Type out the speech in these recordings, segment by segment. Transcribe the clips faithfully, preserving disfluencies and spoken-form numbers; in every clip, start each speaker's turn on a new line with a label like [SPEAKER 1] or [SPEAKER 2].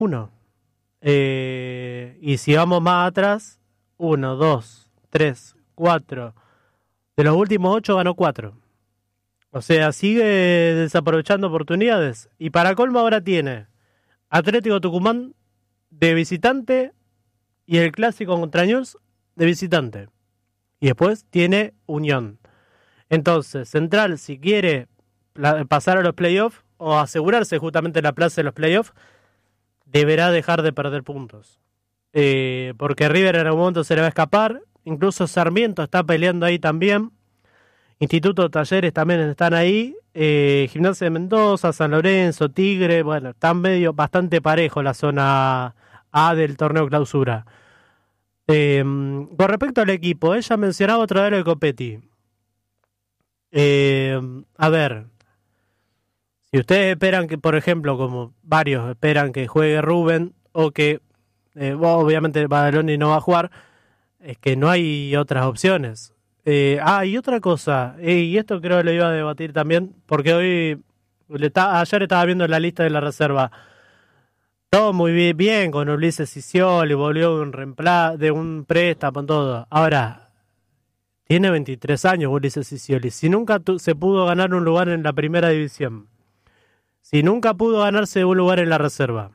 [SPEAKER 1] Uno. Eh, y si vamos más atrás, uno, dos, tres, cuatro. De los últimos ocho ganó cuatro. O sea, sigue desaprovechando oportunidades. Y para colmo ahora tiene Atlético Tucumán de visitante y el clásico contra Newell's de visitante. Y después tiene Unión. Entonces, Central, si quiere pasar a los playoffs o asegurarse justamente la plaza de los playoffs, deberá dejar de perder puntos. Eh, porque River en algún momento se le va a escapar. Incluso Sarmiento está peleando ahí también. Instituto Talleres también están ahí. Eh, Gimnasia de Mendoza, San Lorenzo, Tigre. Bueno, están medio bastante parejo la zona A del torneo clausura. Eh, con respecto al equipo, ella mencionaba otra vez lo de Copetti. Eh, a ver, si ustedes esperan que, por ejemplo, como varios esperan que juegue Rubén o que eh, obviamente Badaloni no va a jugar, es que no hay otras opciones. Eh, ah, y otra cosa, eh, y esto creo que lo iba a debatir también, porque hoy, le está, ayer estaba viendo la lista de la reserva. Todo muy bien, bien con Ulises Scioli, volvió de un, reempla, de un préstamo, todo. Ahora, tiene veintitrés años Ulises Scioli. Si nunca tu, se pudo ganar un lugar en la primera división, si nunca pudo ganarse un lugar en la reserva,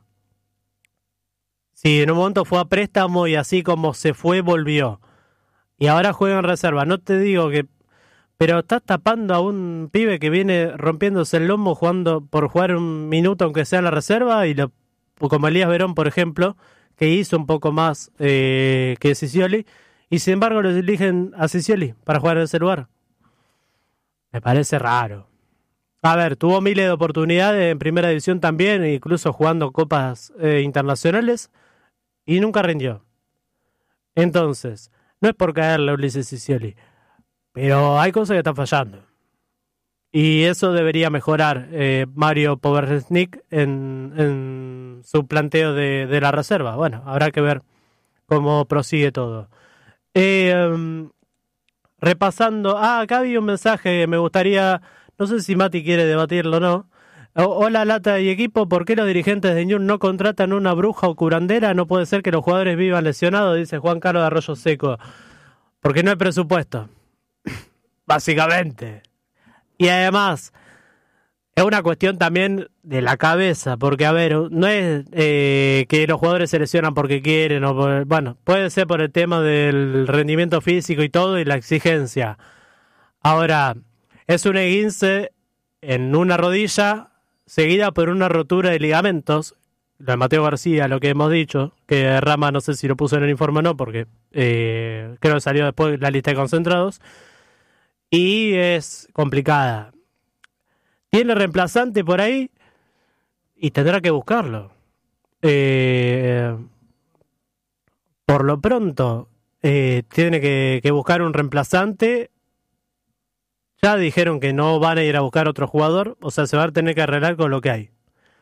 [SPEAKER 1] si en un momento fue a préstamo y así como se fue, volvió, y ahora juega en reserva, no te digo que... Pero estás tapando a un pibe que viene rompiéndose el lomo jugando por jugar un minuto aunque sea en la reserva, y lo, como Elías Verón, por ejemplo, que hizo un poco más eh, que Scioli, y sin embargo lo eligen a Scioli para jugar en ese lugar. Me parece raro. A ver, tuvo miles de oportunidades en primera división también, incluso jugando copas eh, internacionales, y nunca rindió. Entonces, no es por caerle a Ulises Scioli, pero hay cosas que están fallando. Y eso debería mejorar eh, Mario Poversnik en, en su planteo de, de la reserva. Bueno, habrá que ver cómo prosigue todo. Eh, um, repasando, ah, acá había un mensaje que me gustaría, no sé si Mati quiere debatirlo o no. O, hola Lata y equipo, ¿por qué los dirigentes de Ñul no contratan una bruja o curandera? No puede ser que los jugadores vivan lesionados, dice Juan Carlos de Arroyo Seco. Porque no hay presupuesto. Básicamente. Y además, es una cuestión también de la cabeza, porque a ver, no es eh, que los jugadores se lesionan porque quieren, o por, bueno, puede ser por el tema del rendimiento físico y todo, y la exigencia. Ahora, es un esguince en una rodilla, seguida por una rotura de ligamentos, lo de Mateo García, lo que hemos dicho, que Rama no sé si lo puso en el informe o no, porque eh, creo que salió después la lista de concentrados, y es complicada. Tiene reemplazante por ahí y tendrá que buscarlo. Eh, por lo pronto, eh, tiene que, que buscar un reemplazante. Ya dijeron que no van a ir a buscar otro jugador, o sea, se va a tener que arreglar con lo que hay.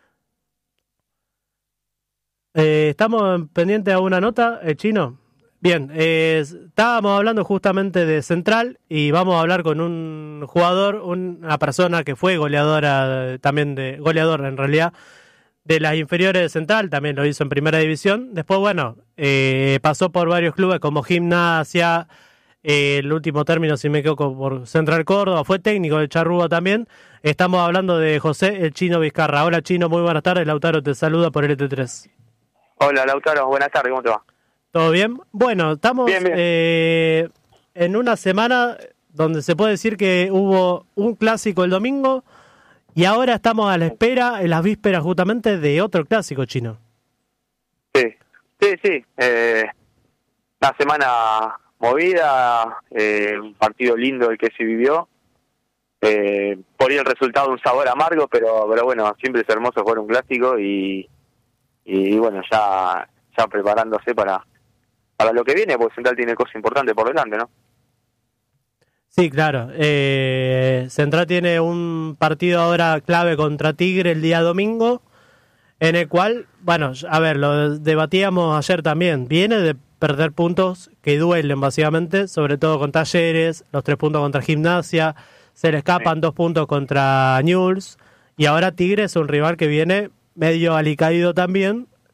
[SPEAKER 1] Eh, estamos pendientes a una nota, eh, Chino. Bien, eh, estábamos hablando justamente de Central y vamos a hablar con un jugador, una persona que fue goleadora, también de goleador en realidad, de las inferiores de Central, también lo hizo en primera división. Después, bueno, eh, pasó por varios clubes como Gimnasia, eh, el último término, si me equivoco, por Central Córdoba, fue técnico del Charrúa también. Estamos hablando de José el Chino Vizcarra. Hola Chino, muy buenas tardes, Lautaro te saluda por L T tres.
[SPEAKER 2] Hola Lautaro, buenas tardes, ¿cómo te va?
[SPEAKER 1] ¿Todo bien? Bueno, estamos
[SPEAKER 2] bien, bien.
[SPEAKER 1] Eh, en una semana donde se puede decir que hubo un clásico el domingo y ahora estamos a la espera, en las vísperas justamente, de otro clásico, Chino.
[SPEAKER 2] Sí, sí, sí. Eh, una semana movida, eh, un partido lindo el que se vivió. Eh, por ahí el resultado un sabor amargo, pero pero bueno, siempre es hermoso jugar un clásico y, y bueno, ya, ya preparándose para... para lo que viene, porque Central tiene cosas importantes por delante, ¿no?
[SPEAKER 1] Sí, claro. Eh, Central tiene un partido ahora clave contra Tigre el día domingo, en el cual, bueno, a ver, lo debatíamos ayer también. Viene de perder puntos que duelen básicamente, sobre todo con Talleres, los tres puntos contra Gimnasia, se le escapan sí. dos puntos contra Newell's, y ahora Tigre es un rival que viene medio alicaído también,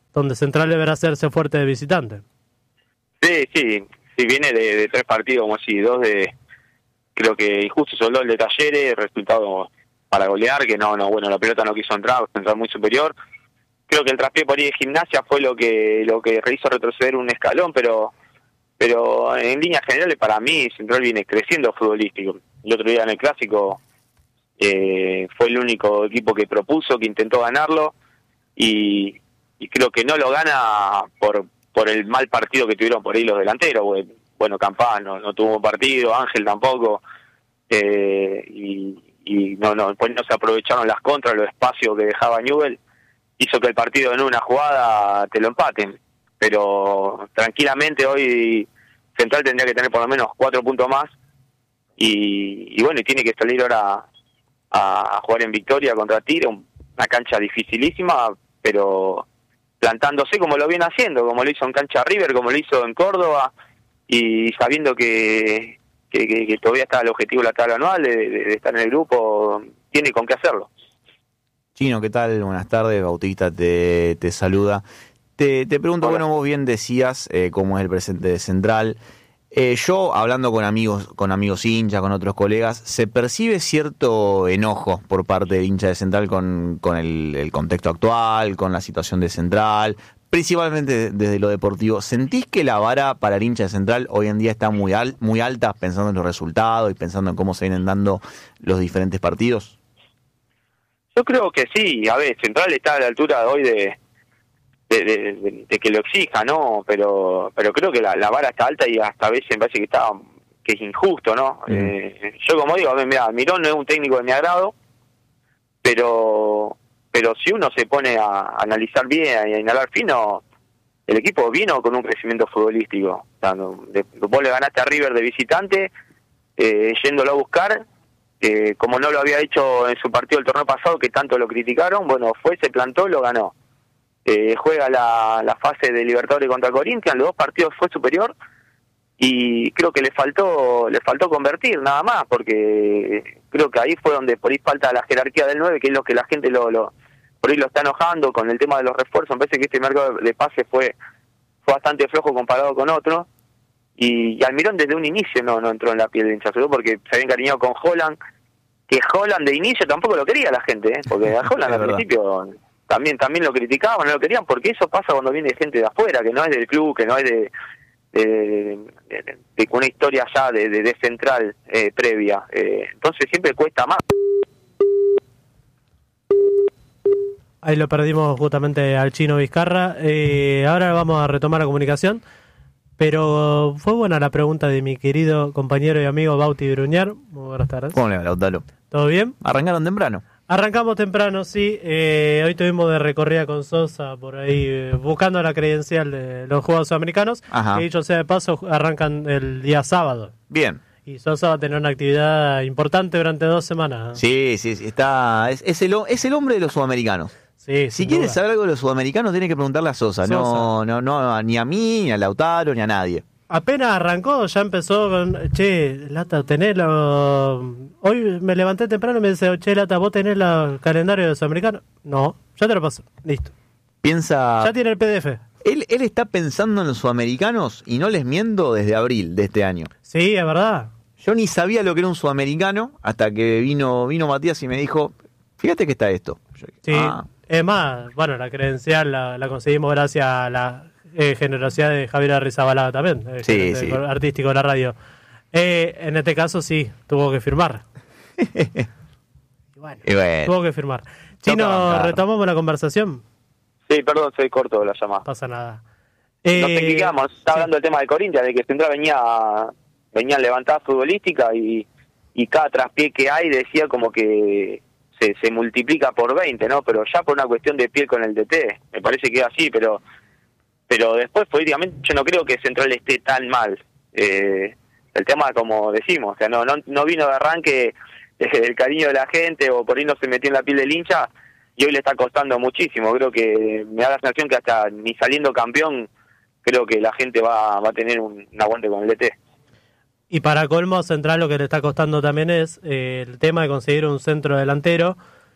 [SPEAKER 1] donde Central deberá hacerse fuerte de visitante.
[SPEAKER 2] Sí, sí, si viene de, de tres partidos, como así, dos de, creo que injusto soldó el de Talleres, resultado para golear, que no, no, bueno, la pelota no quiso entrar, Central muy superior. Creo que el traspié por ahí de Gimnasia fue lo que lo que hizo retroceder un escalón, pero pero en líneas generales para mí Central viene creciendo futbolístico. El otro día en el Clásico eh, fue el único equipo que propuso, que intentó ganarlo, y, y creo que no lo gana por por el mal partido que tuvieron por ahí los delanteros. Bueno, Campano no tuvo partido, Ángel tampoco, eh, y, y no, no, pues no se aprovecharon las contras, los espacios que dejaba Newell, hizo que el partido en una jugada te lo empaten. Pero tranquilamente hoy Central tendría que tener por lo menos cuatro puntos más, y, y bueno, y tiene que salir ahora a, a jugar en Victoria contra Tigre, una cancha dificilísima, pero plantándose como lo viene haciendo, como lo hizo en cancha River, como lo hizo en Córdoba, y sabiendo que, que, que, que todavía está el objetivo de la tabla anual de, de, de estar en el grupo, tiene con qué hacerlo.
[SPEAKER 3] Chino, ¿qué tal? Buenas tardes, Bautista te, te saluda. Te, te pregunto, Hola. Bueno, vos bien decías eh, cómo es el presente de Central. Eh, yo, hablando con amigos, con amigos hinchas, con otros colegas, se percibe cierto enojo por parte del hincha de Central con, con el, el contexto actual, con la situación de Central, principalmente desde lo deportivo. ¿Sentís que la vara para el hincha de Central hoy en día está muy, al, muy alta, pensando en los resultados y pensando en cómo se vienen dando los diferentes partidos?
[SPEAKER 2] Yo creo que sí. A ver, Central está a la altura de hoy de... De, de, de, de que lo exija, ¿no? Pero pero creo que la, la vara está alta y hasta a veces me parece que está que es injusto, ¿no? Mm. Eh, yo como digo, a ver, mira, Mirón no es un técnico de mi agrado, pero pero si uno se pone a analizar bien y a inhalar fino, el equipo vino con un crecimiento futbolístico. O sea, no, de, vos le ganaste a River de visitante, eh, yéndolo a buscar, eh, como no lo había hecho en su partido el torneo pasado, que tanto lo criticaron, bueno, fue, se plantó, lo ganó. Eh, juega la, la fase de Libertadores contra Corinthians, los dos partidos fue superior, y creo que le faltó le faltó convertir nada más, porque creo que ahí fue donde por ahí falta la jerarquía del nueve, que es lo que la gente lo, lo por ahí lo está enojando con el tema de los refuerzos. Me parece que este mercado de pase fue fue bastante flojo comparado con otros, y, y Almirón desde un inicio no no entró en la piel de hincha, porque se había encariñado con Holland, que Holland de inicio tampoco lo quería la gente, ¿eh? Porque a Holland al principio también también lo criticaban, no lo querían, porque eso pasa cuando viene gente de afuera, que no es del club, que no es de de, de, de, de una historia ya de, de, de Central eh, previa, eh, entonces siempre cuesta más.
[SPEAKER 1] Ahí lo perdimos justamente al Chino Vizcarra. Eh, ahora vamos a retomar la comunicación, pero fue buena la pregunta de mi querido compañero y amigo Bauti Bruñar. Muy buenas tardes.
[SPEAKER 3] ¿Cómo le va, Lautaro?
[SPEAKER 1] ¿Todo bien?
[SPEAKER 3] ¿Arrancaron temprano?
[SPEAKER 1] Arrancamos temprano, sí. Eh, hoy tuvimos de recorrida con Sosa por ahí, eh, buscando la credencial de los Juegos Sudamericanos.
[SPEAKER 3] Ajá.
[SPEAKER 1] Que dicho sea de paso, arrancan el día sábado.
[SPEAKER 3] Bien.
[SPEAKER 1] Y Sosa va a tener una actividad importante durante dos semanas.
[SPEAKER 3] Sí, sí, sí, está, es, es, el, es el hombre de los sudamericanos.
[SPEAKER 1] Sí,
[SPEAKER 3] si quieres
[SPEAKER 1] duda.
[SPEAKER 3] saber algo de los sudamericanos, tiene que preguntarle a Sosa, Sosa. No, no, no, ni a mí, ni a Lautaro, ni a nadie.
[SPEAKER 1] Apenas arrancó, ya empezó con, che, Lata, tenés la... Hoy me levanté temprano y me dice, che, Lata, ¿vos tenés el calendario de los americanos? No, ya te lo paso, listo.
[SPEAKER 3] Piensa...
[SPEAKER 1] Ya tiene el P D F.
[SPEAKER 3] Él, él está pensando en los sudamericanos, y no les miento, desde abril de este año.
[SPEAKER 1] Sí, es verdad.
[SPEAKER 3] Yo ni sabía lo que era un sudamericano, hasta que vino, vino Matías y me dijo, fíjate que está esto. Yo dije,
[SPEAKER 1] sí,
[SPEAKER 3] ah.
[SPEAKER 1] Es más, bueno, la credencial la, la conseguimos gracias a la... Eh, generosidad de Javier Arrizabalaga también, eh,
[SPEAKER 3] sí,
[SPEAKER 1] de,
[SPEAKER 3] sí.
[SPEAKER 1] artístico de la radio. Eh, en este caso sí, tuvo que firmar. y bueno,
[SPEAKER 3] y bueno,
[SPEAKER 1] tuvo que firmar. Chino, retomamos la conversación.
[SPEAKER 2] Sí, perdón, soy corto la llamada.
[SPEAKER 1] Pasa nada.
[SPEAKER 2] Eh, Nos
[SPEAKER 1] sí.
[SPEAKER 2] explicamos, está hablando del tema de Corinthians, de que Central venía venía levantada futbolística, y, y cada traspié que hay decía como que se, se multiplica por veinte, ¿no? Pero ya por una cuestión de piel con el D T, me parece que es así, pero pero después políticamente yo no creo que Central esté tan mal. Eh, el tema, como decimos, o sea, no no, no vino de arranque eh, el cariño de la gente, o por ahí no se metió en la piel del hincha, y hoy le está costando muchísimo. Creo que me da la sensación que hasta ni saliendo campeón, creo que la gente va, va a tener un, un aguante con el D T.
[SPEAKER 1] Y para colmo, Central lo que le está costando también es eh, el tema de conseguir un centro delantero,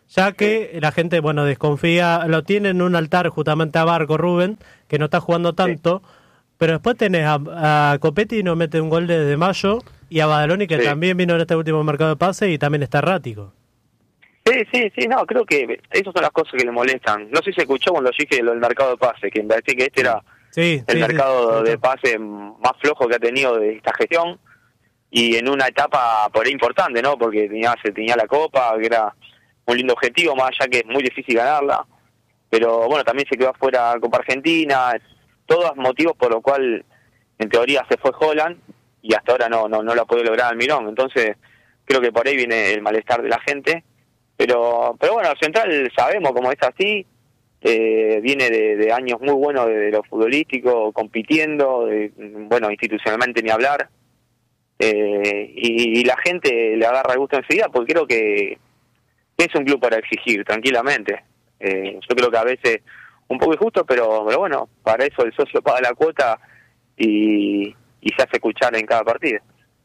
[SPEAKER 1] ya que la gente, bueno, desconfía, lo tiene en un altar justamente a Barco, Rubén, que no está jugando tanto, sí. Pero después tenés a, a Copetti, no mete un gol desde mayo, y a Badaloni, que sí. también vino en este último mercado de pase y también está errático.
[SPEAKER 2] Sí, sí, sí, no, creo que esas son las cosas que le molestan. No sé si se escuchó cuando dije lo del mercado de pase, que me parece que este era sí, el sí, mercado sí, de pase más flojo que ha tenido de esta gestión, y en una etapa por ahí importante, ¿no? Porque tenía, se tenía la Copa, que era un lindo objetivo, más allá que es muy difícil ganarla, pero bueno, también se quedó afuera Copa Argentina, todos motivos por lo cual en teoría se fue Holland, y hasta ahora no, no, no lo ha podido lograr Almirón. Entonces creo que por ahí viene el malestar de la gente. Pero pero bueno, Central sabemos cómo es así, eh, viene de, de años muy buenos de, de lo futbolístico, compitiendo, de, bueno, institucionalmente ni hablar, eh, y, y la gente le agarra el gusto enseguida, porque creo que es un club para exigir tranquilamente. Eh, yo creo que a veces un poco injusto, pero, pero bueno, para eso el socio paga la cuota y, y se hace escuchar en cada partido.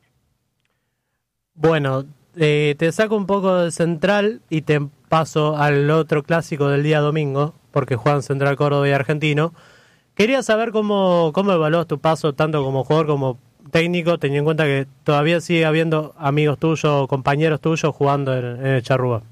[SPEAKER 1] Bueno, Eh, te saco un poco de Central y te paso al otro clásico del día domingo, porque juegan Central Córdoba y Argentino. Quería saber cómo, cómo evaluás tu paso tanto como jugador como técnico, teniendo en cuenta que todavía sigue habiendo amigos tuyos, compañeros tuyos jugando en, en el Charrúa.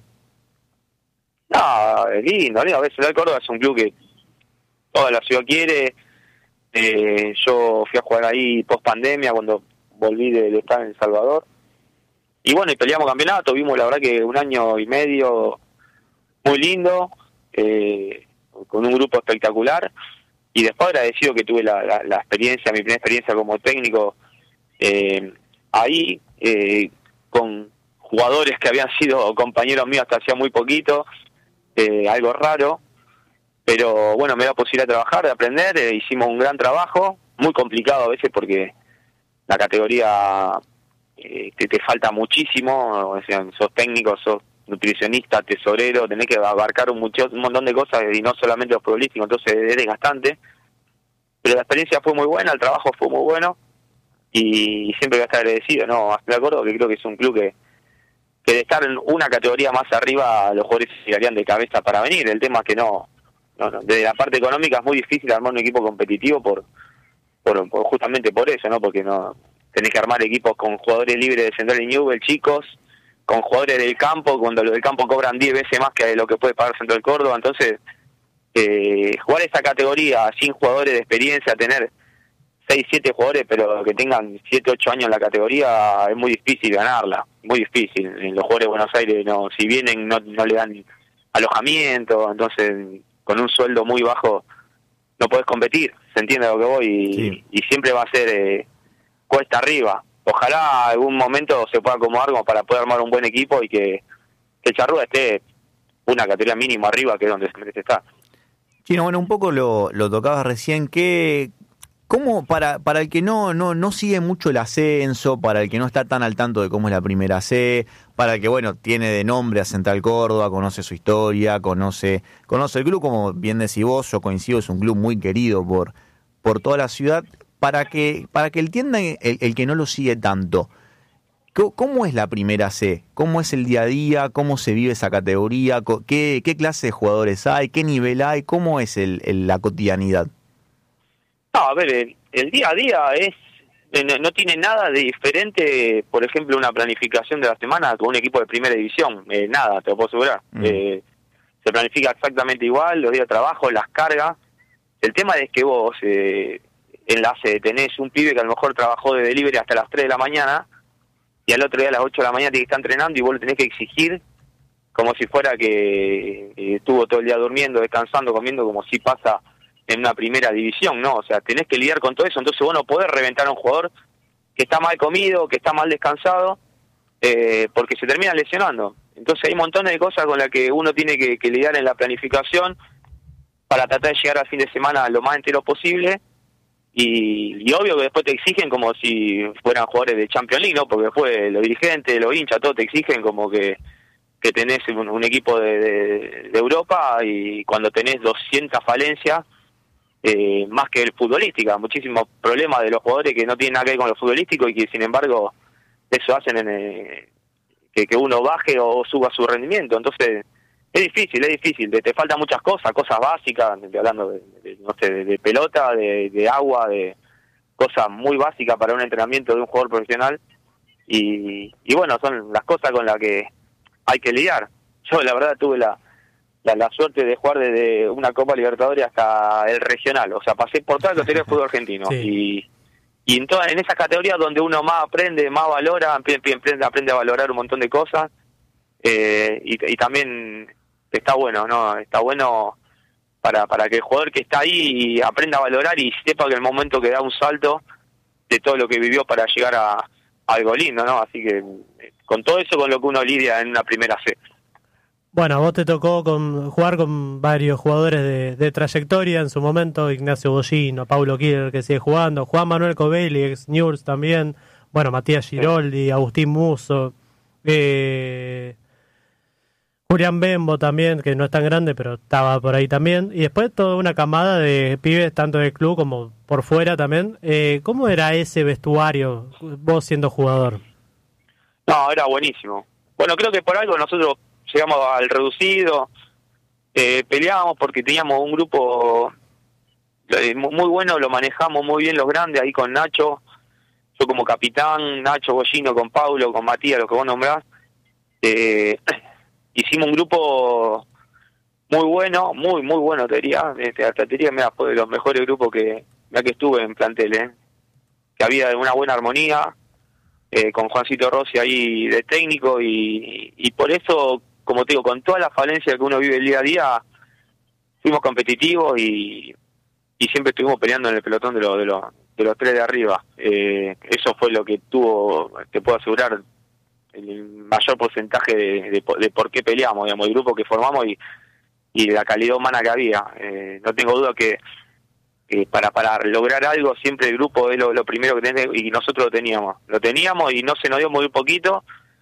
[SPEAKER 2] No, es lindo, lindo. A veces Central Córdoba es un club que toda la ciudad quiere. Eh, yo fui a jugar ahí post pandemia cuando volví de, de estar en El Salvador. Y bueno, y peleamos campeonato, vimos la verdad que un año y medio muy lindo, eh, con un grupo espectacular, y después agradecido que tuve la, la, la experiencia, mi primera experiencia como técnico eh, ahí, eh, con jugadores que habían sido compañeros míos hasta hacía muy poquito, eh, algo raro, pero bueno, me da posibilidad de trabajar, de aprender, eh, hicimos un gran trabajo, muy complicado a veces porque la categoría... Eh, te, te falta muchísimo, o sea, sos técnico, sos nutricionista, tesorero, tenés que abarcar un, mucho, un montón de cosas y no solamente los futbolísticos, entonces es desgastante, pero la experiencia fue muy buena, el trabajo fue muy bueno y siempre voy a estar agradecido, ¿no? Me acuerdo que creo que es un club que, que de estar en una categoría más arriba los jugadores se llegarían de cabeza para venir. El tema es que no, no, no desde la parte económica es muy difícil armar un equipo competitivo por, por, por justamente por eso, ¿no? Porque no tenés que armar equipos con jugadores libres de Central y Newell, chicos, con jugadores del campo, cuando los del campo cobran diez veces más que lo que puede pagar Central Córdoba. Entonces, eh, jugar esa categoría sin jugadores de experiencia, tener seis, siete jugadores, pero que tengan siete, ocho años en la categoría, es muy difícil ganarla, muy difícil. Los jugadores de Buenos Aires, no, si vienen, no, no le dan alojamiento, entonces, con un sueldo muy bajo, no podés competir, ¿se entiende a lo que voy? Y, sí. y siempre va a ser... Eh, cuesta arriba. Ojalá algún momento se pueda acomodar como para poder armar un buen equipo y que, que el Charrúa esté una categoría mínima arriba, que es donde se merece estar.
[SPEAKER 3] Chino, bueno, un poco lo, lo tocabas recién, que ¿cómo para para el que no, no no sigue mucho el ascenso, para el que no está tan al tanto de cómo es la primera C, para el que, bueno, tiene de nombre a Central Córdoba, conoce su historia, conoce conoce el club, como bien decís vos, yo coincido, es un club muy querido por, por toda la ciudad, para que para que entiendan el, el que no lo sigue tanto, ¿cómo es la primera C? ¿Cómo es el día a día? ¿Cómo se vive esa categoría? ¿Qué, qué clase de jugadores hay? ¿Qué nivel hay? ¿Cómo es el, el, la cotidianidad?
[SPEAKER 2] No, a ver, el, el día a día es no, no tiene nada de diferente, por ejemplo, una planificación de la semana con un equipo de primera división. Eh, nada, te lo puedo asegurar. Mm. Eh, se planifica exactamente igual, los días de trabajo, las cargas. El tema es que vos... Eh, enlace, tenés un pibe que a lo mejor trabajó de delivery hasta las tres de la mañana y al otro día a las ocho de la mañana tiene que estar entrenando y vos lo tenés que exigir como si fuera que eh, estuvo todo el día durmiendo, descansando, comiendo, como si pasa en una primera división, ¿no? O sea, tenés que lidiar con todo eso, entonces vos no podés reventar a un jugador que está mal comido, que está mal descansado, eh, porque se termina lesionando. Entonces hay montones de cosas con las que uno tiene que, que lidiar en la planificación para tratar de llegar al fin de semana lo más entero posible. Y, y obvio que después te exigen como si fueran jugadores de Champions League, ¿no? Porque después los dirigentes, los hinchas, todos te exigen como que, que tenés un, un equipo de, de, de Europa, y cuando tenés doscientas falencias, eh, más que el futbolística, muchísimos problemas de los jugadores que no tienen nada que ver con lo futbolístico y que sin embargo eso hacen en, eh, que, que uno baje o suba su rendimiento. Entonces Es difícil, es difícil, te, te faltan muchas cosas, cosas básicas, de, hablando de, de, no sé, de, de pelota, de, de agua, de cosas muy básicas para un entrenamiento de un jugador profesional, y, y bueno, son las cosas con las que hay que lidiar. Yo la verdad tuve la, la, la suerte de jugar desde una Copa Libertadores hasta el regional, o sea, pasé por toda la categoría de fútbol argentino,
[SPEAKER 1] sí.
[SPEAKER 2] y, y en, toda, en esas categorías donde uno más aprende, más valora, aprende, aprende a valorar un montón de cosas, eh, y, y también está bueno, ¿no? Está bueno para para que el jugador que está ahí aprenda a valorar y sepa que el momento que da un salto de todo lo que vivió para llegar a, a algo lindo, ¿no? Así que con todo eso con lo que uno lidia en una primera C.
[SPEAKER 1] Bueno, a vos te tocó con, jugar con varios jugadores de, de trayectoria en su momento, Ignacio Bollino, Paulo Killer, que sigue jugando, Juan Manuel Covelli, ex Newell's también, bueno, Matías Giroldi, sí. Agustín Musso, eh... Julián Bembo también, que no es tan grande, pero estaba por ahí también. Y después toda una camada de pibes, tanto del club como por fuera también. Eh, ¿Cómo era ese vestuario, vos siendo jugador?
[SPEAKER 2] No, era buenísimo. Bueno, creo que por algo nosotros llegamos al reducido, eh, peleábamos porque teníamos un grupo eh, muy bueno, lo manejamos muy bien los grandes, ahí con Nacho, yo como capitán, Nacho Bollino con Paulo, con Matías, lo que vos nombrás. Eh... Hicimos un grupo muy bueno, muy, muy bueno, te diría. Este, hasta te diría, mira, fue de los mejores grupos que, ya que estuve en plantel, ¿eh? Que había una buena armonía, eh, con Juancito Rossi ahí de técnico, y, y por eso, como te digo, con toda la falencia que uno vive el día a día, fuimos competitivos y, y siempre estuvimos peleando en el pelotón de, lo, de, lo, de los tres de arriba. Eh, eso fue lo que tuvo, te puedo asegurar, el mayor porcentaje de, de, de por qué peleamos, digamos, el grupo que formamos y, y la calidad humana que había. Eh, no tengo duda que, que para para lograr algo siempre el grupo es lo, lo primero que tenés, y nosotros lo teníamos. Lo teníamos y no se nos dio muy poquito,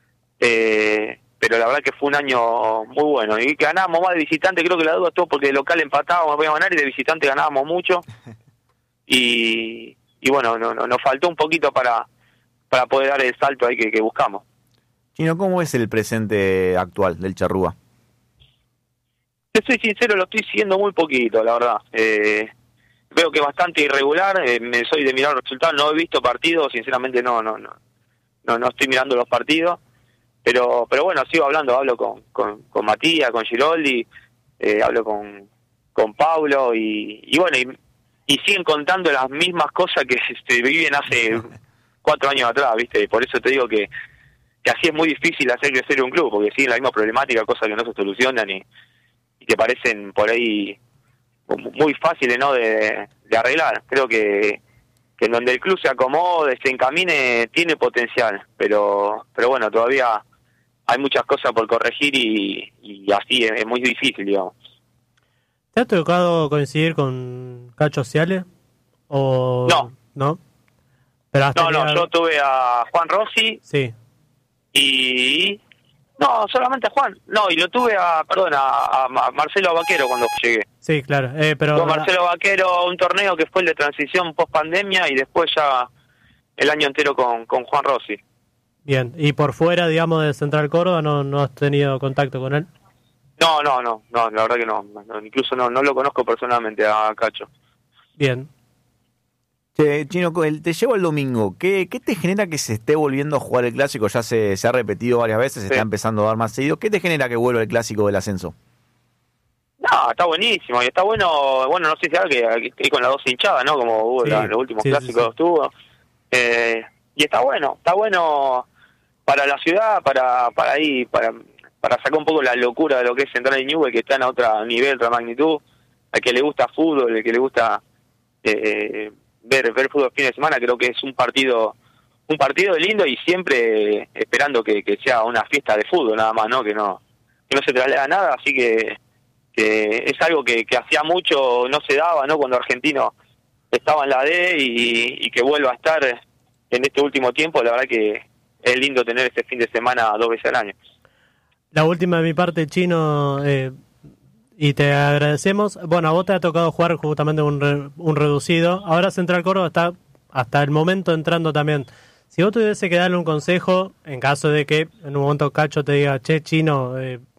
[SPEAKER 2] eh, pero la verdad que fue un año muy bueno. Y que ganábamos más de visitante, creo que la duda estuvo porque de local empatábamos, podíamos ganar, y de visitante ganábamos mucho. Y, y bueno, no, no, nos faltó un poquito para, para poder dar el salto ahí que, que buscamos.
[SPEAKER 3] Chino, ¿cómo es el presente actual del Charrúa?
[SPEAKER 2] Te soy sincero, lo estoy siguiendo muy poquito, la verdad. Eh, veo que es bastante irregular, eh, me soy de mirar los resultados, no he visto partidos, sinceramente no no no no, no estoy mirando los partidos, pero pero bueno, sigo hablando, hablo con con, con Matías, con Giroldi, eh, hablo con con Paulo, y, y bueno, y, y siguen contando las mismas cosas que se viven hace cuatro años atrás, ¿viste? Por eso te digo que que así es muy difícil hacer crecer un club, porque siguen la misma problemática, cosas que no se solucionan y, y que parecen por ahí muy fáciles, ¿no?, de, de arreglar. Creo que, que en donde el club se acomode, se encamine, tiene potencial, pero pero bueno, todavía hay muchas cosas por corregir y, y así es, es muy difícil, digamos.
[SPEAKER 1] ¿Te ha tocado coincidir con Cacho Ciale? ¿O
[SPEAKER 2] no?
[SPEAKER 1] ¿No? Pero
[SPEAKER 2] no, no, yo tuve a Juan Rossi.
[SPEAKER 1] Sí.
[SPEAKER 2] Y no, solamente a Juan. No, y lo tuve a, perdón, a, a Marcelo Vaquero cuando llegué.
[SPEAKER 1] Sí, claro. Eh, pero
[SPEAKER 2] con Marcelo Vaquero, un torneo que fue el de transición post pandemia, y después ya el año entero con, con Juan Rossi.
[SPEAKER 1] Bien, y por fuera, digamos, de Central Córdoba, ¿no, no has tenido contacto con él?
[SPEAKER 2] No, no, no, no, la verdad que no. no incluso no, no lo conozco personalmente a Cacho.
[SPEAKER 1] Bien.
[SPEAKER 3] Che, Chino, te llevo el domingo. ¿Qué, ¿Qué te genera que se esté volviendo a jugar el clásico? Ya se, se ha repetido varias veces, se sí. está empezando a dar más seguido. ¿Qué te genera que vuelva el clásico del ascenso?
[SPEAKER 2] No, está buenísimo. Y está bueno, bueno, no sé si sabes que, que con las dos hinchadas, ¿no? Como hubo sí, la, los últimos sí, clásicos sí, sí. tuvo. Eh, y está bueno, está bueno para la ciudad, para para ahí, para para sacar un poco la locura de lo que es Central y Newell's, que están a otro nivel, otra magnitud. Al que le gusta fútbol, al que le gusta eh, ver ver fútbol fin de semana, creo que es un partido un partido lindo, y siempre esperando que, que sea una fiesta de fútbol nada más, no que no que no se traslada nada, así que, que es algo que, que hacía mucho no se daba, no cuando Argentino estaba en la D, y, y que vuelva a estar en este último tiempo. La verdad que es lindo tener este fin de semana dos veces al año.
[SPEAKER 1] La última de mi parte, Chino, eh, y te agradecemos. Bueno, a vos te ha tocado jugar justamente un, re, un reducido. Ahora Central Córdoba está hasta el momento entrando también. Si vos tuviese que darle un consejo, en caso de que en un momento Cacho te diga, che, Chino, eh,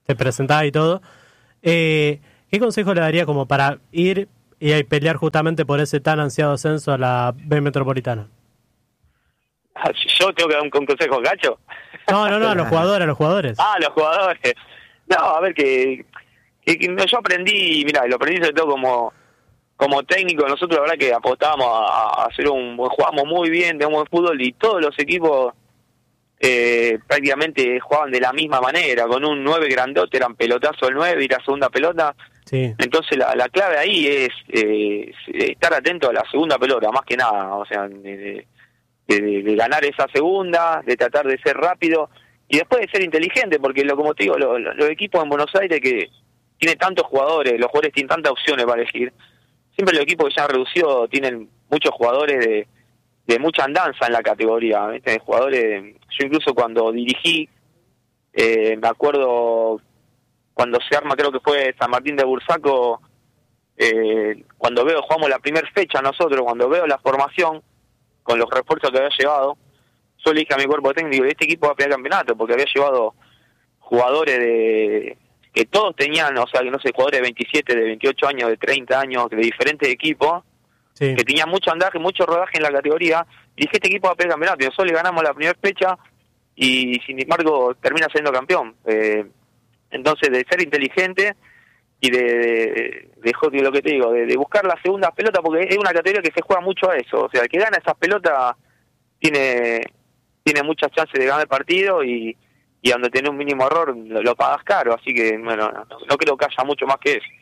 [SPEAKER 1] te presentás y todo. Eh, ¿Qué consejo le daría como para ir y a pelear justamente por ese tan ansiado ascenso a la B Metropolitana?
[SPEAKER 2] ¿Yo tengo que dar un, un consejo, Gacho?
[SPEAKER 1] No, no, no, a los jugadores, a los jugadores.
[SPEAKER 2] Ah, los jugadores. No, a ver, que, que, que yo aprendí, mira, lo aprendí sobre todo como como técnico. Nosotros la verdad que apostábamos a, a hacer un, jugábamos muy bien, teníamos buen fútbol y todos los equipos eh, prácticamente jugaban de la misma manera, con un nueve grandote, eran pelotazo el nueve y la segunda pelota.
[SPEAKER 1] Sí.
[SPEAKER 2] Entonces la, la clave ahí es eh, estar atento a la segunda pelota, más que nada, o sea, de, de, de ganar esa segunda, de tratar de ser rápido y después de ser inteligente, porque lo como te digo, lo, lo, los equipos en Buenos Aires que tienen tantos jugadores, los jugadores tienen tantas opciones para elegir, siempre los equipos que ya han reducido tienen muchos jugadores de, de mucha andanza en la categoría, ¿viste? Jugadores, yo incluso cuando dirigí, eh, me acuerdo cuando se arma, creo que fue San Martín de Bursaco, eh, cuando veo, jugamos la primera fecha nosotros, cuando veo la formación, con los refuerzos que había llevado, yo le dije a mi cuerpo técnico, este equipo va a pelear campeonato, porque había llevado jugadores de que todos tenían, o sea, que no sé, jugadores de veintisiete, de veintiocho años, de treinta años, de diferentes equipos, sí, que tenían mucho andaje, mucho rodaje en la categoría, y dije, este equipo va a pelear campeonato, y nosotros le ganamos la primera fecha, y sin embargo termina siendo campeón. Eh, entonces, de ser inteligente, y de, de, de, de lo que te digo, de, de buscar las segundas pelotas, porque es una categoría que se juega mucho a eso, o sea, el que gana esas pelotas tiene tiene muchas chances de ganar el partido, y, y donde tiene un mínimo error lo, lo pagas caro, así que bueno, no, no creo que haya mucho más que eso.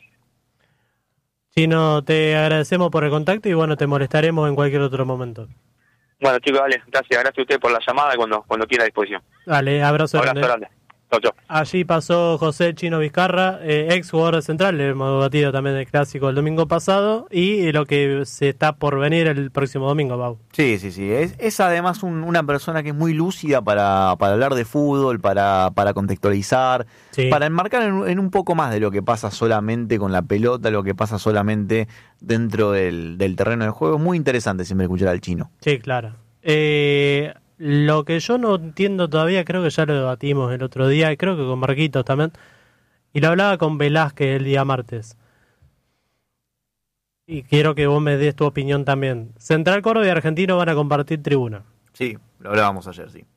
[SPEAKER 1] Chino, te agradecemos por el contacto y bueno, te molestaremos en cualquier otro momento.
[SPEAKER 2] Bueno, chicos, dale, gracias, gracias a usted por la llamada y cuando, cuando quiera a disposición.
[SPEAKER 1] Dale, abrazo,
[SPEAKER 2] abrazo grande. grande. Chau, chau.
[SPEAKER 1] Allí pasó José Chino Vizcarra, eh, ex jugador de Central, le hemos batido también el clásico el domingo pasado, y lo que se está por venir el próximo domingo, Bau.
[SPEAKER 3] Sí, sí, sí, es, es además un, una persona que es muy lúcida para, para hablar de fútbol, para, para contextualizar, sí, para enmarcar en, en un poco más de lo que pasa solamente con la pelota, lo que pasa solamente dentro del, del terreno de juego. Muy interesante siempre escuchar al Chino.
[SPEAKER 1] Sí, claro. Eh... Lo que yo no entiendo todavía, creo que ya lo debatimos el otro día, creo que con Marquitos también, y lo hablaba con Velázquez el día martes. Y quiero que vos me des tu opinión también. Central Córdoba y Argentino van a compartir tribuna.
[SPEAKER 3] Sí, lo hablábamos ayer, sí.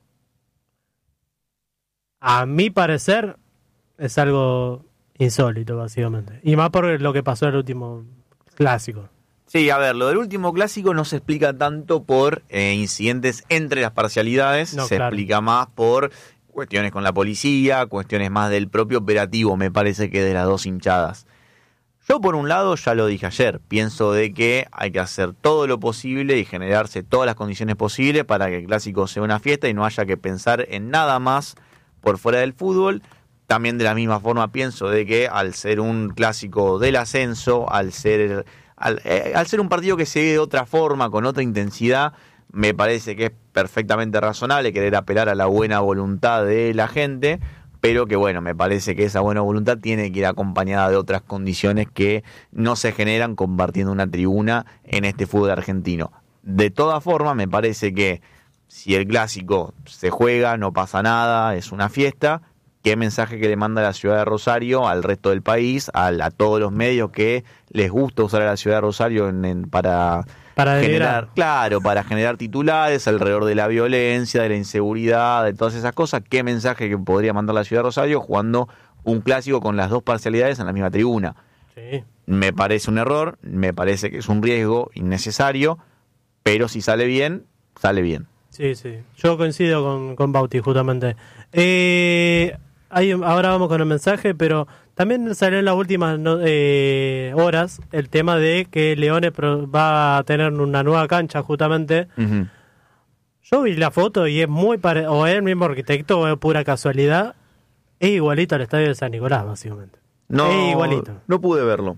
[SPEAKER 1] A mi parecer es algo insólito, básicamente. Y más por lo que pasó en el último clásico.
[SPEAKER 3] Sí, a ver, lo del último clásico no se explica tanto por eh, incidentes entre las parcialidades, no, se claro. explica más por cuestiones con la policía, cuestiones más del propio operativo, me parece que de las dos hinchadas. Yo por un lado, ya lo dije ayer, pienso de que hay que hacer todo lo posible y generarse todas las condiciones posibles para que el clásico sea una fiesta y no haya que pensar en nada más por fuera del fútbol. También de la misma forma pienso de que al ser un clásico del ascenso, al ser... Al, eh, al ser un partido que se ve de otra forma, con otra intensidad, me parece que es perfectamente razonable querer apelar a la buena voluntad de la gente, pero que bueno, me parece que esa buena voluntad tiene que ir acompañada de otras condiciones que no se generan compartiendo una tribuna en este fútbol argentino. De todas formas, me parece que si el clásico se juega, no pasa nada, es una fiesta. ¿Qué mensaje que le manda la ciudad de Rosario al resto del país, a, a todos los medios que les gusta usar a la ciudad de Rosario en, en, para,
[SPEAKER 1] para
[SPEAKER 3] generar, claro, para generar titulares alrededor de la violencia, de la inseguridad, de todas esas cosas? ¿Qué mensaje que podría mandar la ciudad de Rosario jugando un clásico con las dos parcialidades en la misma tribuna?
[SPEAKER 1] Sí.
[SPEAKER 3] Me parece un error, me parece que es un riesgo innecesario, pero si sale bien, sale bien.
[SPEAKER 1] Sí, sí, yo coincido con, con Bauti, justamente. Eh... Hay, ahora vamos con el mensaje, pero también salió en las últimas no, eh, horas el tema de que Leones pro, va a tener una nueva cancha, justamente.
[SPEAKER 3] Uh-huh.
[SPEAKER 1] Yo vi la foto y es muy parecido, o es el mismo arquitecto, o es pura casualidad. Es igualito al estadio de San Nicolás, básicamente.
[SPEAKER 3] No,
[SPEAKER 1] es igualito.
[SPEAKER 3] No pude verlo.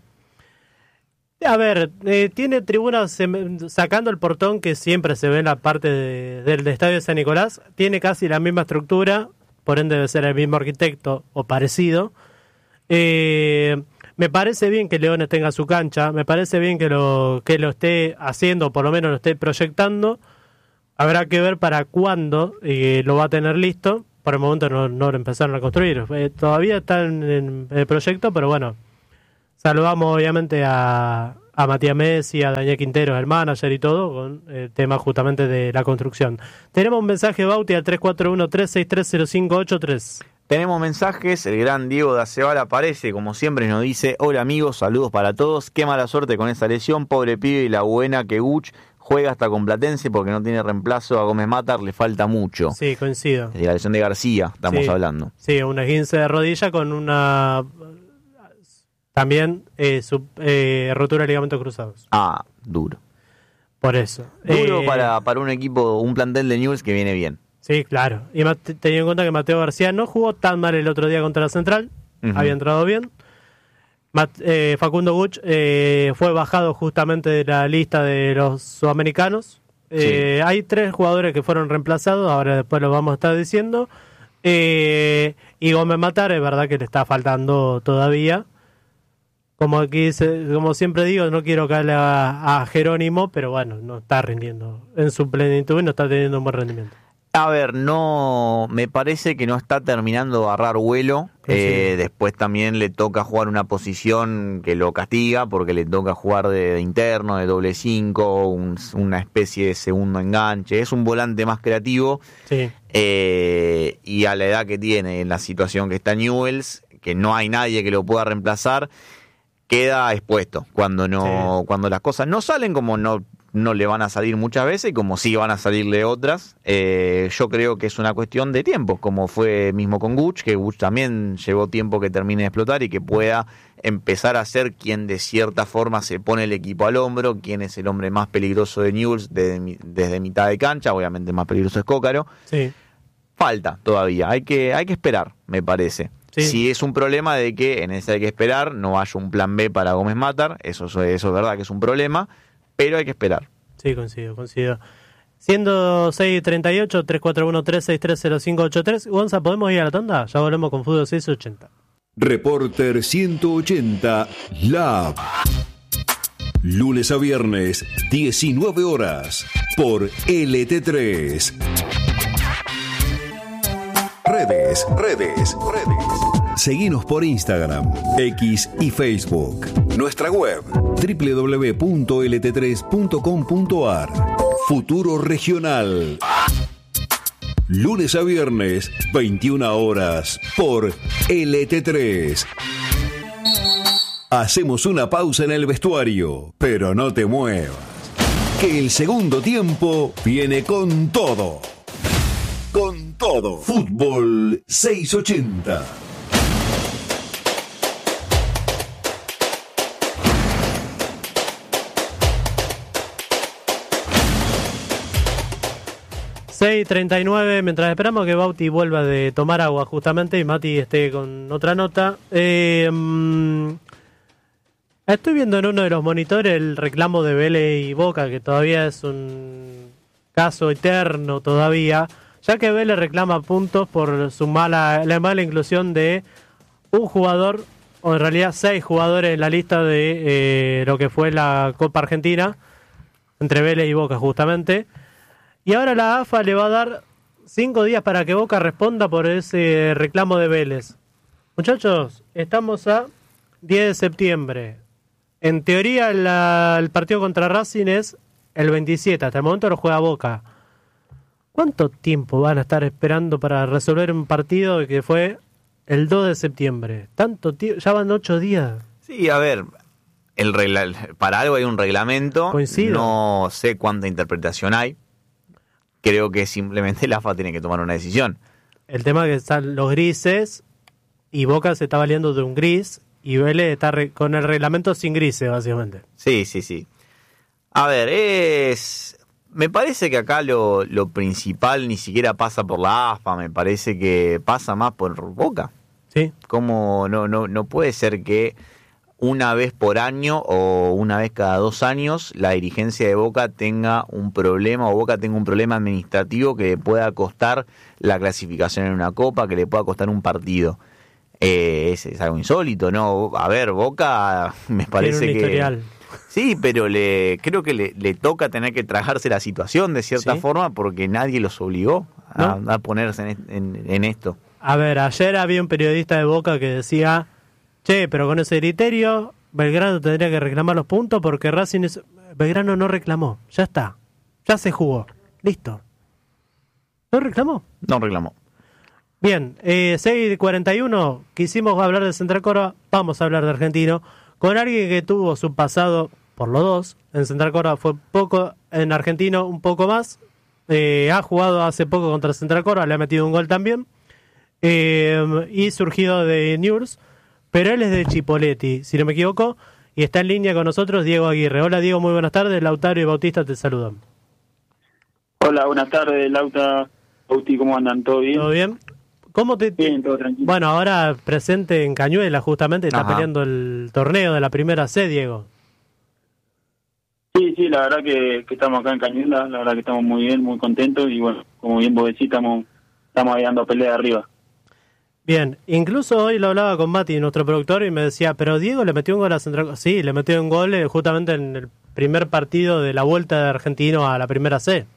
[SPEAKER 1] A ver, eh, tiene tribunas sacando el portón que siempre se ve en la parte de, del estadio de San Nicolás. Tiene casi la misma estructura. Por ende debe ser el mismo arquitecto o parecido. Eh, me parece bien que Leones tenga su cancha, me parece bien que lo que lo esté haciendo, por lo menos lo esté proyectando. Habrá que ver para cuándo eh, lo va a tener listo, por el momento no, no lo empezaron a construir. Eh, todavía están en, en el proyecto, pero bueno, saludamos obviamente a, a Matías Messi, a Daniel Quintero, el manager y todo, con el tema justamente de la construcción. Tenemos un mensaje, Bauti, al tres cuatro uno, tres seis tres, cero cinco ocho tres.
[SPEAKER 3] Tenemos mensajes, el gran Diego de Acebal aparece, como siempre nos dice: hola amigos, saludos para todos, qué mala suerte con esa lesión, pobre pibe, y la buena que Guch juega hasta con Platense porque no tiene reemplazo a Gómez Matar, le falta mucho.
[SPEAKER 1] Sí, coincido.
[SPEAKER 3] De la lesión de García estamos
[SPEAKER 1] sí,
[SPEAKER 3] hablando.
[SPEAKER 1] Sí, una esguince de rodilla con una... también eh, sub, eh, rotura de ligamentos cruzados.
[SPEAKER 3] Ah, duro.
[SPEAKER 1] Por eso.
[SPEAKER 3] Duro
[SPEAKER 1] eh,
[SPEAKER 3] para, para un equipo, un plantel de Newell's que viene bien.
[SPEAKER 1] Sí, claro. Y más teniendo en cuenta que Mateo García no jugó tan mal el otro día contra la Central, uh-huh. había entrado bien. Mat, eh, Facundo Guch eh, fue bajado justamente de la lista de los sudamericanos. Eh, sí. Hay tres jugadores que fueron reemplazados, ahora después lo vamos a estar diciendo. Eh, y Gómez Matar, es verdad que le está faltando todavía. Como aquí como siempre digo, no quiero caerle a, a Jerónimo, pero bueno, no está rindiendo en su plenitud y no está teniendo un buen rendimiento.
[SPEAKER 3] A ver, no, me parece que no está terminando de agarrar vuelo. Sí, eh, sí. Después también le toca jugar una posición que lo castiga, porque le toca jugar de, de interno, de doble cinco, un, una especie de segundo enganche. Es un volante más creativo. Sí. Eh, y a la edad que tiene, en la situación que está Newell's, que no hay nadie que lo pueda reemplazar, queda expuesto cuando no, sí. cuando las cosas no salen como no. no le van a salir muchas veces y como sí van a salirle otras. Eh, yo creo que es una cuestión de tiempo, como fue mismo con Guch, que Guch también llevó tiempo que termine de explotar y que pueda empezar a ser quien de cierta forma se pone el equipo al hombro, quien es el hombre más peligroso de Newell's desde, desde mitad de cancha, obviamente más peligroso es Cócaro. Sí. Falta todavía, hay que, hay que esperar, me parece. Sí. Si es un problema de que en ese hay que esperar, no haya un plan B para Gómez Matar, eso, eso es verdad que es un problema, pero hay que esperar.
[SPEAKER 1] Sí, coincido, coincido. Siendo seis treinta y ocho, tres cuatro uno, tres seis tres, cero cinco ocho tres. Gonza, ¿podemos ir a la tanda? Ya volvemos con Fútbol seiscientos ochenta.
[SPEAKER 4] Reporter ciento ochenta Lab. Lunes a viernes, diecinueve horas, por L T tres. Redes, redes, redes. Seguinos por Instagram, X y Facebook. Nuestra web, doble u doble u doble u punto l t tres punto com punto a r. Futuro Regional. Lunes a viernes, veintiuna horas, por L T tres. Hacemos una pausa en el vestuario, pero no te muevas, que el segundo tiempo viene con todo. Con todo. Fútbol seiscientos ochenta.
[SPEAKER 1] seis treinta y nueve, mientras esperamos que Bauti vuelva de tomar agua justamente y Mati esté con otra nota. Eh, um, estoy viendo en uno de los monitores el reclamo de Vélez y Boca, que todavía es un caso eterno todavía, ya que Vélez reclama puntos por su mala, la mala inclusión de un jugador, o en realidad seis jugadores en la lista de eh, lo que fue la Copa Argentina, entre Vélez y Boca justamente. Y ahora la A F A le va a dar cinco días para que Boca responda por ese reclamo de Vélez. Muchachos, estamos a diez de septiembre. En teoría la, el partido contra Racing es el veintisiete. Hasta el momento lo juega Boca. ¿Cuánto tiempo van a estar esperando para resolver un partido que fue el dos de septiembre? ¿Tanto tiempo? Ya van ocho días.
[SPEAKER 3] Sí, a ver, el regla, para algo hay un reglamento.
[SPEAKER 1] Coincido.
[SPEAKER 3] No sé cuánta interpretación hay. Creo que simplemente la A F A tiene que tomar una decisión.
[SPEAKER 1] El tema es que están los grises y Boca se está valiendo de un gris y Vélez está re, con el reglamento sin grises, básicamente.
[SPEAKER 3] Sí, sí, sí. A ver, es... me parece que acá lo, lo principal ni siquiera pasa por la A F A, me parece que pasa más por Boca.
[SPEAKER 1] Sí.
[SPEAKER 3] Como no, no, no puede ser que una vez por año o una vez cada dos años la dirigencia de Boca tenga un problema o Boca tenga un problema administrativo que le pueda costar la clasificación en una copa, que le pueda costar un partido. Eh, es, es algo insólito, ¿no? A ver, Boca me parece
[SPEAKER 1] Tiene un
[SPEAKER 3] que...
[SPEAKER 1] historial.
[SPEAKER 3] Sí, pero le creo que le, le toca tener que tragarse la situación de cierta
[SPEAKER 1] ¿Sí?
[SPEAKER 3] forma porque nadie los obligó a,
[SPEAKER 1] ¿No?
[SPEAKER 3] a ponerse en, en, en esto.
[SPEAKER 1] A ver, ayer había un periodista de Boca que decía, che, pero con ese criterio, Belgrano tendría que reclamar los puntos porque Racing es... Belgrano no reclamó, ya está, ya se jugó, listo. ¿No reclamó?
[SPEAKER 3] No reclamó.
[SPEAKER 1] Bien, eh, seis cuarenta y uno, quisimos hablar de Central Córdoba, vamos a hablar de Argentino, con alguien que tuvo su pasado por los dos, en Central Córdoba fue poco, en Argentino un poco más, eh, ha jugado hace poco contra Central Córdoba, le ha metido un gol también, eh, y surgido de Newell's, pero él es de Chipoleti, si no me equivoco, y está en línea con nosotros Diego Aguirre. Hola Diego, muy buenas tardes, Lautaro y Bautista te saludan.
[SPEAKER 5] Hola, buenas tardes, Lauta, Bauti, ¿cómo andan? ¿Todo bien?
[SPEAKER 1] ¿Todo bien? ¿Cómo te...
[SPEAKER 5] Bien, todo tranquilo.
[SPEAKER 1] Bueno, ahora presente en Cañuelas, justamente, está
[SPEAKER 3] Ajá.
[SPEAKER 1] peleando el torneo de la primera C, Diego.
[SPEAKER 5] Sí, sí, la verdad que, que estamos acá en Cañuelas, la verdad que estamos muy bien, muy contentos y bueno, como bien vos decís, estamos, estamos ahí dando pelea arriba.
[SPEAKER 1] Bien, incluso hoy lo hablaba con Mati, nuestro productor, y me decía, pero Diego le metió un gol a Central... Sí, le metió un gol eh, justamente en el primer partido de la vuelta de Argentino a la primera C.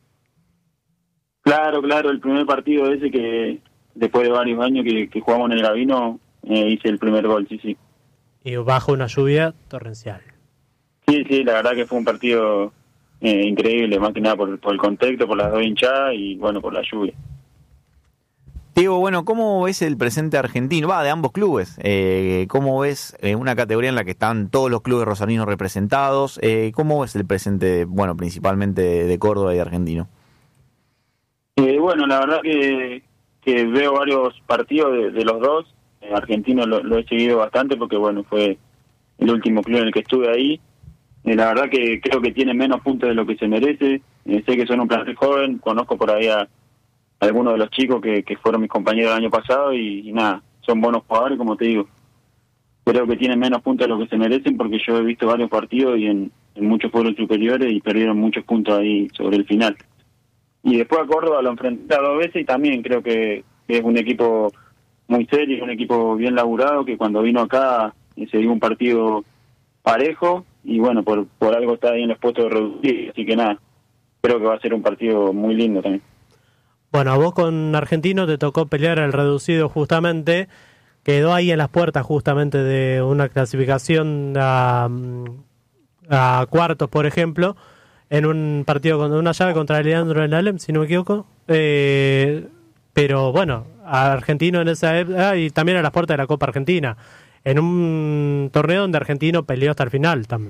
[SPEAKER 5] Claro, claro, el primer partido ese que después de varios años que, que jugamos en el Gavino, eh, hice el primer gol, sí, sí.
[SPEAKER 1] Y bajo una lluvia torrencial.
[SPEAKER 5] Sí, sí, la verdad que fue un partido eh, increíble, más que nada por, por el contexto, por las dos hinchadas y bueno, por la lluvia.
[SPEAKER 3] Diego, bueno, ¿cómo ves el presente argentino? Va, de ambos clubes. Eh, ¿Cómo ves eh, una categoría en la que están todos los clubes rosarinos representados? Eh, ¿Cómo ves el presente, bueno, principalmente de, de Córdoba y de Argentino?
[SPEAKER 5] Eh, bueno, la verdad que, que veo varios partidos de, de los dos. Eh, Argentino lo, lo he seguido bastante porque, bueno, fue el último club en el que estuve ahí. Eh, la verdad que creo que tiene menos puntos de lo que se merece. Eh, sé que son un plantel joven, conozco por ahí a algunos de los chicos que, que fueron mis compañeros el año pasado y, y nada, son buenos jugadores, como te digo. Creo que tienen menos puntos de lo que se merecen porque yo he visto varios partidos y en, en muchos fueron superiores y perdieron muchos puntos ahí sobre el final. Y después a Córdoba lo enfrenté dos veces y también creo que es un equipo muy serio, un equipo bien laburado, que cuando vino acá se dio un partido parejo y bueno, por, por algo está ahí en los puestos de reducir, así que nada, creo que va a ser un partido muy lindo también.
[SPEAKER 1] Bueno, a vos con Argentino te tocó pelear el reducido justamente, quedó ahí en las puertas justamente de una clasificación a, a cuartos, por ejemplo, en un partido con una llave contra Leandro en Alem, si no me equivoco. Eh, pero bueno, a Argentino en esa época y también a las puertas de la Copa Argentina, en un torneo donde Argentino peleó hasta el final también.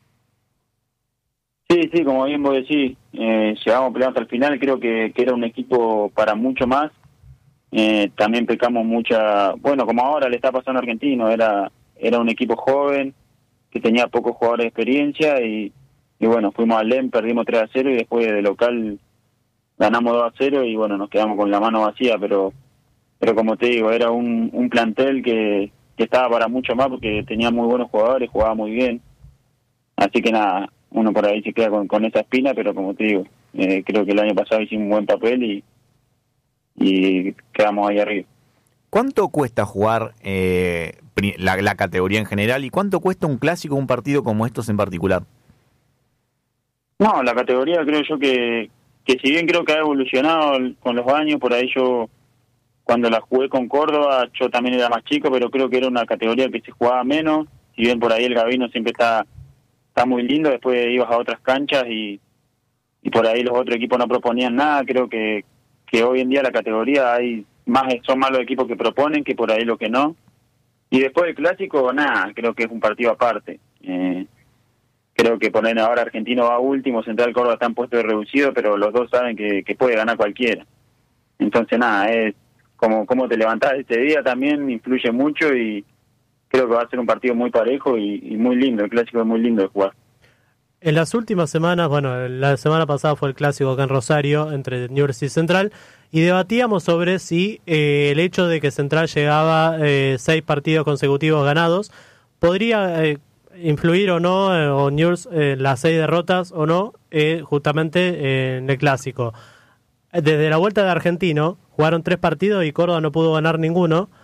[SPEAKER 5] Sí, sí, como bien vos decís, eh, llegamos peleando hasta el final, creo que, que era un equipo para mucho más. Eh, también pecamos mucha, bueno, como ahora le está pasando a Argentino, era era un equipo joven, que tenía pocos jugadores de experiencia y, y bueno, fuimos al Lem, perdimos tres a cero y después de local ganamos dos a cero y bueno, nos quedamos con la mano vacía, pero pero como te digo, era un, un plantel que, que estaba para mucho más porque tenía muy buenos jugadores, jugaba muy bien. Así que nada, uno por ahí se queda con, con esa espina, pero como te digo, eh, creo que el año pasado hicimos un buen papel y, y quedamos ahí arriba.
[SPEAKER 3] ¿Cuánto cuesta jugar eh, la, la categoría en general y cuánto cuesta un clásico, un partido como estos en particular?
[SPEAKER 5] No, la categoría creo yo que, que si bien creo que ha evolucionado con los años, por ahí yo cuando la jugué con Córdoba, yo también era más chico, pero creo que era una categoría que se jugaba menos, si bien por ahí el Gavino siempre está está muy lindo, después ibas a otras canchas y, y por ahí los otros equipos no proponían nada, creo que, que hoy en día la categoría hay más son más los equipos que proponen que por ahí lo que no. Y después del clásico, nada, creo que es un partido aparte. Eh, creo que poner ahora Argentino va último, Central Córdoba está en puesto de reducido, pero los dos saben que, que puede ganar cualquiera. Entonces nada, es como cómo te levantás este día también influye mucho y creo que va a ser un partido muy parejo y, y muy lindo, el clásico es muy lindo de jugar.
[SPEAKER 1] En las últimas semanas, bueno, la semana pasada fue el clásico acá en Rosario entre Newell's y Central y debatíamos sobre si eh, el hecho de que Central llegaba eh, seis partidos consecutivos ganados podría eh, influir o no, eh, o Newell's eh, las seis derrotas o no, eh, justamente eh, en el clásico. Desde la vuelta de Argentino jugaron tres partidos y Córdoba no pudo ganar ninguno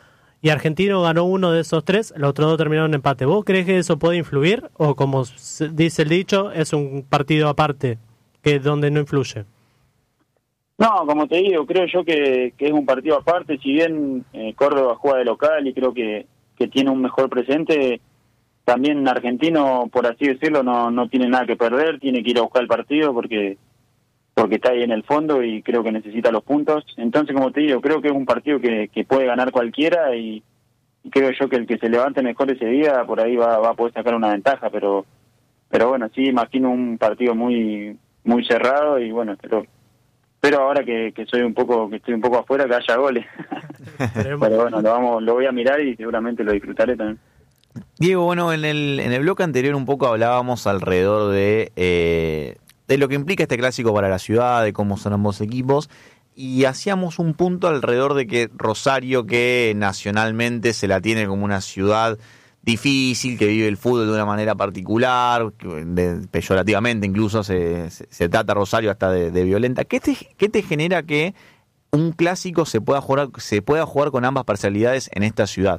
[SPEAKER 1] y Argentino ganó uno de esos tres, los otros dos terminaron en empate. ¿Vos crees que eso puede influir o, como se dice el dicho, es un partido aparte, que donde no influye?
[SPEAKER 5] No, como te digo, creo yo que, que es un partido aparte. Si bien eh, Córdoba juega de local y creo que, que tiene un mejor presente, también Argentino, por así decirlo, no, no tiene nada que perder, tiene que ir a buscar el partido porque porque está ahí en el fondo y creo que necesita los puntos. Entonces, como te digo, creo que es un partido que, que puede ganar cualquiera y, y creo yo que el que se levante mejor ese día, por ahí va, va a poder sacar una ventaja, pero pero bueno, sí, imagino un partido muy muy cerrado y bueno, pero pero ahora que, que soy un poco que estoy un poco afuera, que haya goles. Pero bueno, lo vamos lo voy a mirar y seguramente lo disfrutaré también.
[SPEAKER 3] Diego, bueno, en el en el bloque anterior un poco hablábamos alrededor de eh, de lo que implica este clásico para la ciudad, de cómo son ambos equipos, y hacíamos un punto alrededor de que Rosario, que nacionalmente se la tiene como una ciudad difícil, que vive el fútbol de una manera particular, que de, peyorativamente incluso se, se, se trata Rosario hasta de, de violenta. ¿Qué te, qué te genera que un clásico se pueda jugar se pueda jugar con ambas parcialidades en esta ciudad?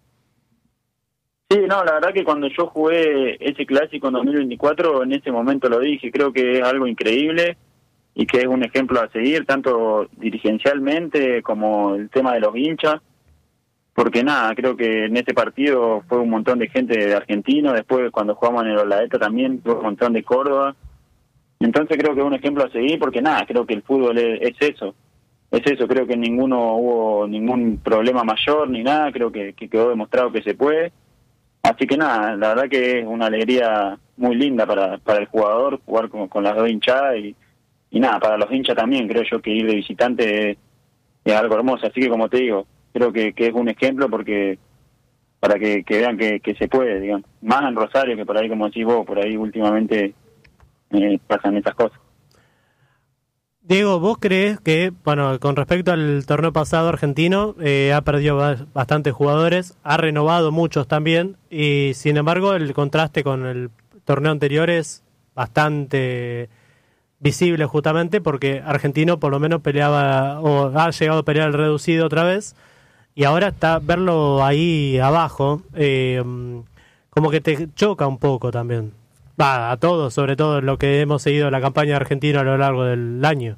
[SPEAKER 5] Sí, no, la verdad que cuando yo jugué ese clásico en dos mil veinticuatro, en ese momento lo dije, creo que es algo increíble y que es un ejemplo a seguir, tanto dirigencialmente como el tema de los hinchas, porque nada, creo que en ese partido fue un montón de gente de Argentino, después cuando jugamos en el Oladeta también fue un montón de Córdoba, entonces creo que es un ejemplo a seguir, porque nada, creo que el fútbol es, es eso, es eso, creo que ninguno hubo ningún problema mayor ni nada, creo que, que quedó demostrado que se puede. Así que nada, la verdad que es una alegría muy linda para para el jugador jugar con, con las dos hinchadas y, y nada, para los hinchas también, creo yo que ir de visitante es, es algo hermoso. Así que como te digo, creo que, que es un ejemplo porque para que, que vean que, que se puede, digamos. Más en Rosario, que por ahí, como decís vos, por ahí últimamente eh, pasan esas cosas.
[SPEAKER 1] Diego, ¿vos crees que, bueno, con respecto al torneo pasado argentino, eh, ha perdido bastantes jugadores, ha renovado muchos también, y sin embargo el contraste con el torneo anterior es bastante visible justamente porque Argentino por lo menos peleaba, o ha llegado a pelear el reducido otra vez, y ahora está verlo ahí abajo, eh, como que te choca un poco también. Va, a todos, sobre todo lo que hemos seguido la campaña de Argentina a lo largo del año.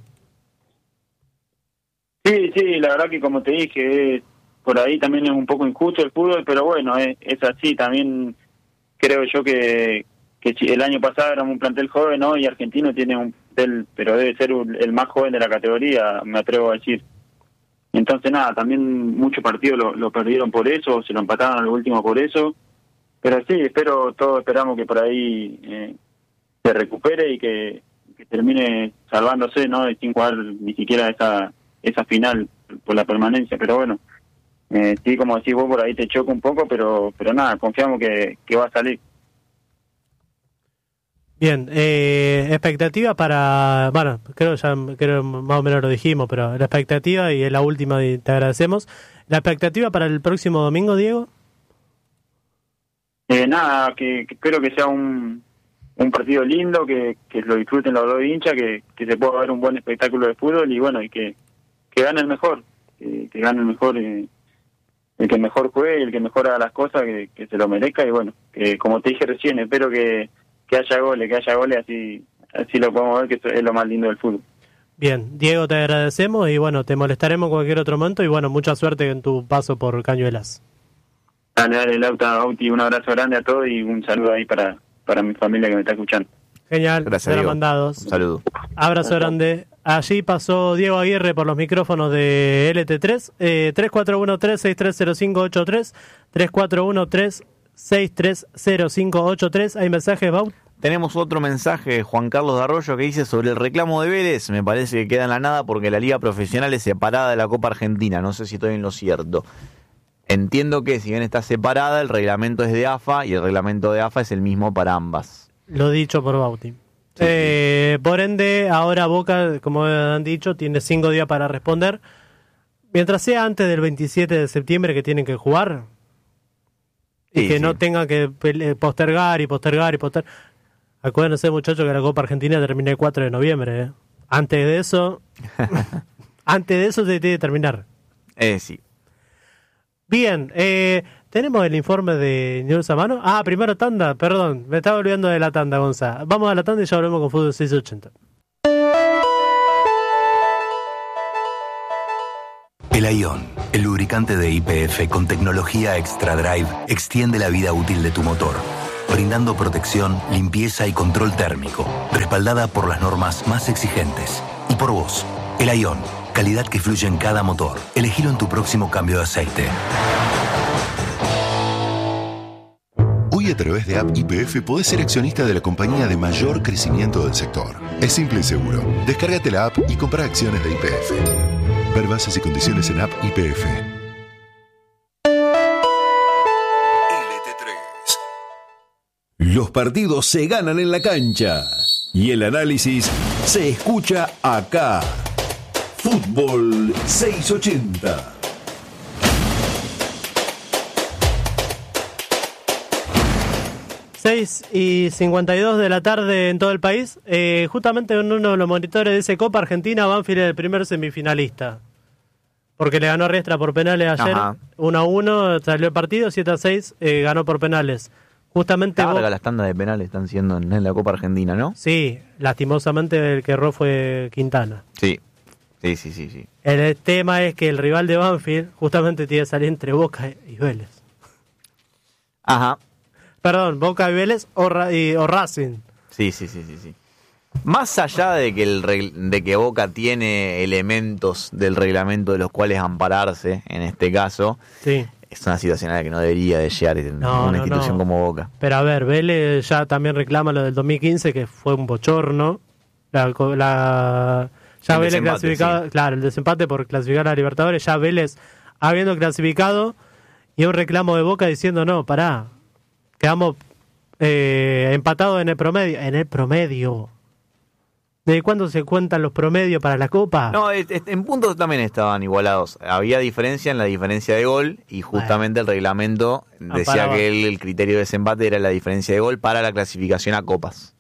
[SPEAKER 5] Sí, sí, la verdad que como te dije, eh, por ahí también es un poco injusto el fútbol, pero bueno, es, es así. También creo yo que, que el año pasado éramos un plantel joven, ¿no? Y Argentino tiene un plantel, pero debe ser un, el más joven de la categoría, me atrevo a decir. Entonces nada, también muchos partidos lo, lo perdieron por eso, se lo empataron al último por eso. Pero sí, espero, todos esperamos que por ahí eh, se recupere y que, que termine salvándose, ¿no? Y sin jugar ni siquiera esa esa final por la permanencia. Pero bueno, eh, sí, como decís vos, por ahí te choca un poco, pero pero nada, confiamos que, que va a salir.
[SPEAKER 1] Bien, eh, expectativa para, bueno, creo ya creo más o menos lo dijimos, pero la expectativa, y es la última y te agradecemos, la expectativa para el próximo domingo, Diego.
[SPEAKER 5] Eh, nada, que, que espero que sea un, un partido lindo, que, que lo disfruten los dos hinchas, que, que se pueda ver un buen espectáculo de fútbol y bueno, y que, que gane el mejor, que, que gane el mejor, eh, el que mejor juegue y el que mejor haga las cosas, que, que se lo merezca y bueno, que como te dije recién, espero que, que haya goles, que haya goles, así, así lo podemos ver, que es lo más lindo del fútbol. Bien,
[SPEAKER 1] Diego, te agradecemos y bueno, te molestaremos en cualquier otro momento y bueno, mucha suerte en tu paso por Cañuelas.
[SPEAKER 5] Dale, dale, Lauta, Bauti, un abrazo grande a todos y un saludo ahí para, para mi familia que me está escuchando.
[SPEAKER 1] Genial,
[SPEAKER 3] gracias, Diego.
[SPEAKER 1] Mandados.
[SPEAKER 3] Un saludo.
[SPEAKER 1] Abrazo grande. Allí pasó Diego Aguirre por los micrófonos de L T tres, eh, tres cuatro uno tres seis tres cero cinco ocho tres, tres cuatro uno tres seis tres cero cinco ocho tres. ¿Hay mensajes, Baut?
[SPEAKER 3] Tenemos otro mensaje, Juan Carlos de Arroyo, que dice sobre el reclamo de Vélez. Me parece que queda en la nada porque la liga profesional es separada de la Copa Argentina. No sé si estoy en lo cierto. Entiendo que si bien está separada, el reglamento es de A F A y el reglamento de A F A es el mismo para ambas.
[SPEAKER 1] Lo dicho por Bauti. Sí, eh, sí. Por ende, ahora Boca, como han dicho, tiene cinco días para responder. Mientras sea antes del veintisiete de septiembre que tienen que jugar, sí, y que sí. no tengan que postergar y postergar y postergar. Acuérdense, muchachos, que la Copa Argentina termina el cuatro de noviembre. ¿eh? Antes de eso, antes de eso se tiene que terminar.
[SPEAKER 3] Eh, sí.
[SPEAKER 1] Bien, eh, ¿tenemos el informe de News a mano? Ah, primero tanda, perdón, me estaba olvidando de la tanda, Gonza. Vamos a la tanda y ya volvemos con Fútbol seiscientos ochenta.
[SPEAKER 6] El Ion, el lubricante de Y P F con tecnología Extra Drive, extiende la vida útil de tu motor, brindando protección, limpieza y control térmico, respaldada por las normas más exigentes. Y por vos, el Ion, calidad que fluye en cada motor. Elegilo en tu próximo cambio de aceite.
[SPEAKER 7] Hoy a través de App Y P F podés ser accionista de la compañía de mayor crecimiento del sector. Es simple y seguro. Descárgate la app y compra acciones de Y P F. Ver bases y condiciones en App Y P F.
[SPEAKER 4] L T tres. Los partidos se ganan en la cancha y el análisis se escucha acá. Fútbol seiscientos ochenta.
[SPEAKER 1] seis y cincuenta y dos de la tarde en todo el país. Eh, justamente en uno de los monitores dice Copa Argentina, Banfield es el primer semifinalista. Porque le ganó a Riestra por penales ayer.
[SPEAKER 3] Ajá.
[SPEAKER 1] uno a uno salió el partido, siete a seis eh, ganó por penales. Justamente
[SPEAKER 3] Larga
[SPEAKER 1] vos-
[SPEAKER 3] las tandas de penales están siendo en, en la Copa Argentina, ¿no?
[SPEAKER 1] Sí, lastimosamente el que erró fue Quintana.
[SPEAKER 3] Sí, sí, sí, sí, sí.
[SPEAKER 1] El tema es que el rival de Banfield justamente tiene que salir entre Boca y Vélez.
[SPEAKER 3] Ajá.
[SPEAKER 1] Perdón, Boca y Vélez o, Ra- y- o Racing.
[SPEAKER 3] Sí, sí, sí, sí, sí. Más allá de que el reg- de que Boca tiene elementos del reglamento de los cuales ampararse, en este caso,
[SPEAKER 1] Sí.
[SPEAKER 3] es una situación a la que no debería de llegar en
[SPEAKER 1] No,
[SPEAKER 3] una
[SPEAKER 1] no,
[SPEAKER 3] institución
[SPEAKER 1] no.
[SPEAKER 3] como Boca.
[SPEAKER 1] Pero a ver, Vélez ya también reclama lo del dos mil quince, que fue un bochorno. La, co- la- ya
[SPEAKER 3] El
[SPEAKER 1] Vélez
[SPEAKER 3] desempate,
[SPEAKER 1] clasificado,
[SPEAKER 3] sí.
[SPEAKER 1] claro, el desempate por clasificar a Libertadores, ya Vélez habiendo clasificado y un reclamo de Boca diciendo, no, pará, quedamos eh, empatados en el promedio. En el promedio. ¿Desde cuándo se cuentan los promedios para la Copa?
[SPEAKER 3] No, es- es- en puntos también estaban igualados. Había diferencia en la diferencia de gol y justamente el reglamento decía
[SPEAKER 1] Amparaba.
[SPEAKER 3] que el, el criterio de desempate era la diferencia de gol para la clasificación a copas.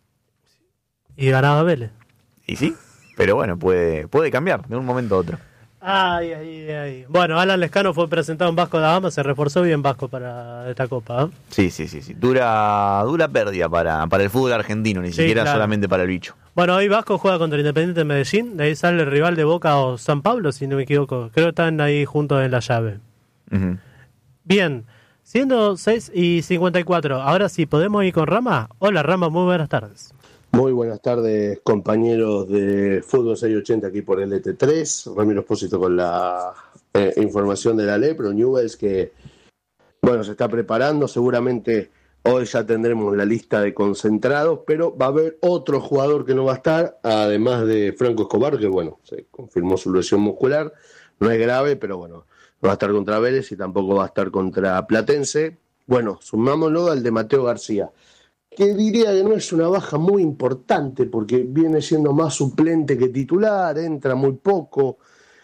[SPEAKER 1] Y ganaba Vélez.
[SPEAKER 3] Y sí, pero bueno, puede, puede cambiar de un momento a otro.
[SPEAKER 1] Ay, ay, ay. Bueno, Alan Lescano fue presentado en Vasco da Gama, se reforzó bien Vasco para esta Copa, ¿eh?
[SPEAKER 3] Sí, sí, sí, sí. Dura, dura pérdida para, para el fútbol argentino, ni
[SPEAKER 1] Sí,
[SPEAKER 3] siquiera
[SPEAKER 1] claro.
[SPEAKER 3] solamente para el bicho.
[SPEAKER 1] Bueno, hoy Vasco juega contra Independiente de Medellín, de ahí sale el rival de Boca o San Pablo, si no me equivoco. Creo que están ahí juntos en la llave.
[SPEAKER 3] Ujú.
[SPEAKER 1] Bien, siendo seis y cincuenta y cuatro, ahora sí, ¿podemos ir con Rama? Hola Rama, muy buenas tardes.
[SPEAKER 8] Muy buenas tardes, compañeros de Fútbol seiscientos ochenta aquí por L T tres. Ramiro Espósito con la eh, información de la Lepro Newells, que bueno, se está preparando. Seguramente hoy ya tendremos la lista de concentrados, pero va a haber otro jugador que no va a estar, además de Franco Escobar, que bueno, se confirmó su lesión muscular. No es grave, pero bueno, no va a estar contra Vélez y tampoco va a estar contra Platense. Bueno, sumámoslo al de Mateo García, que diría que no es una baja muy importante porque viene siendo más suplente que titular, entra muy poco,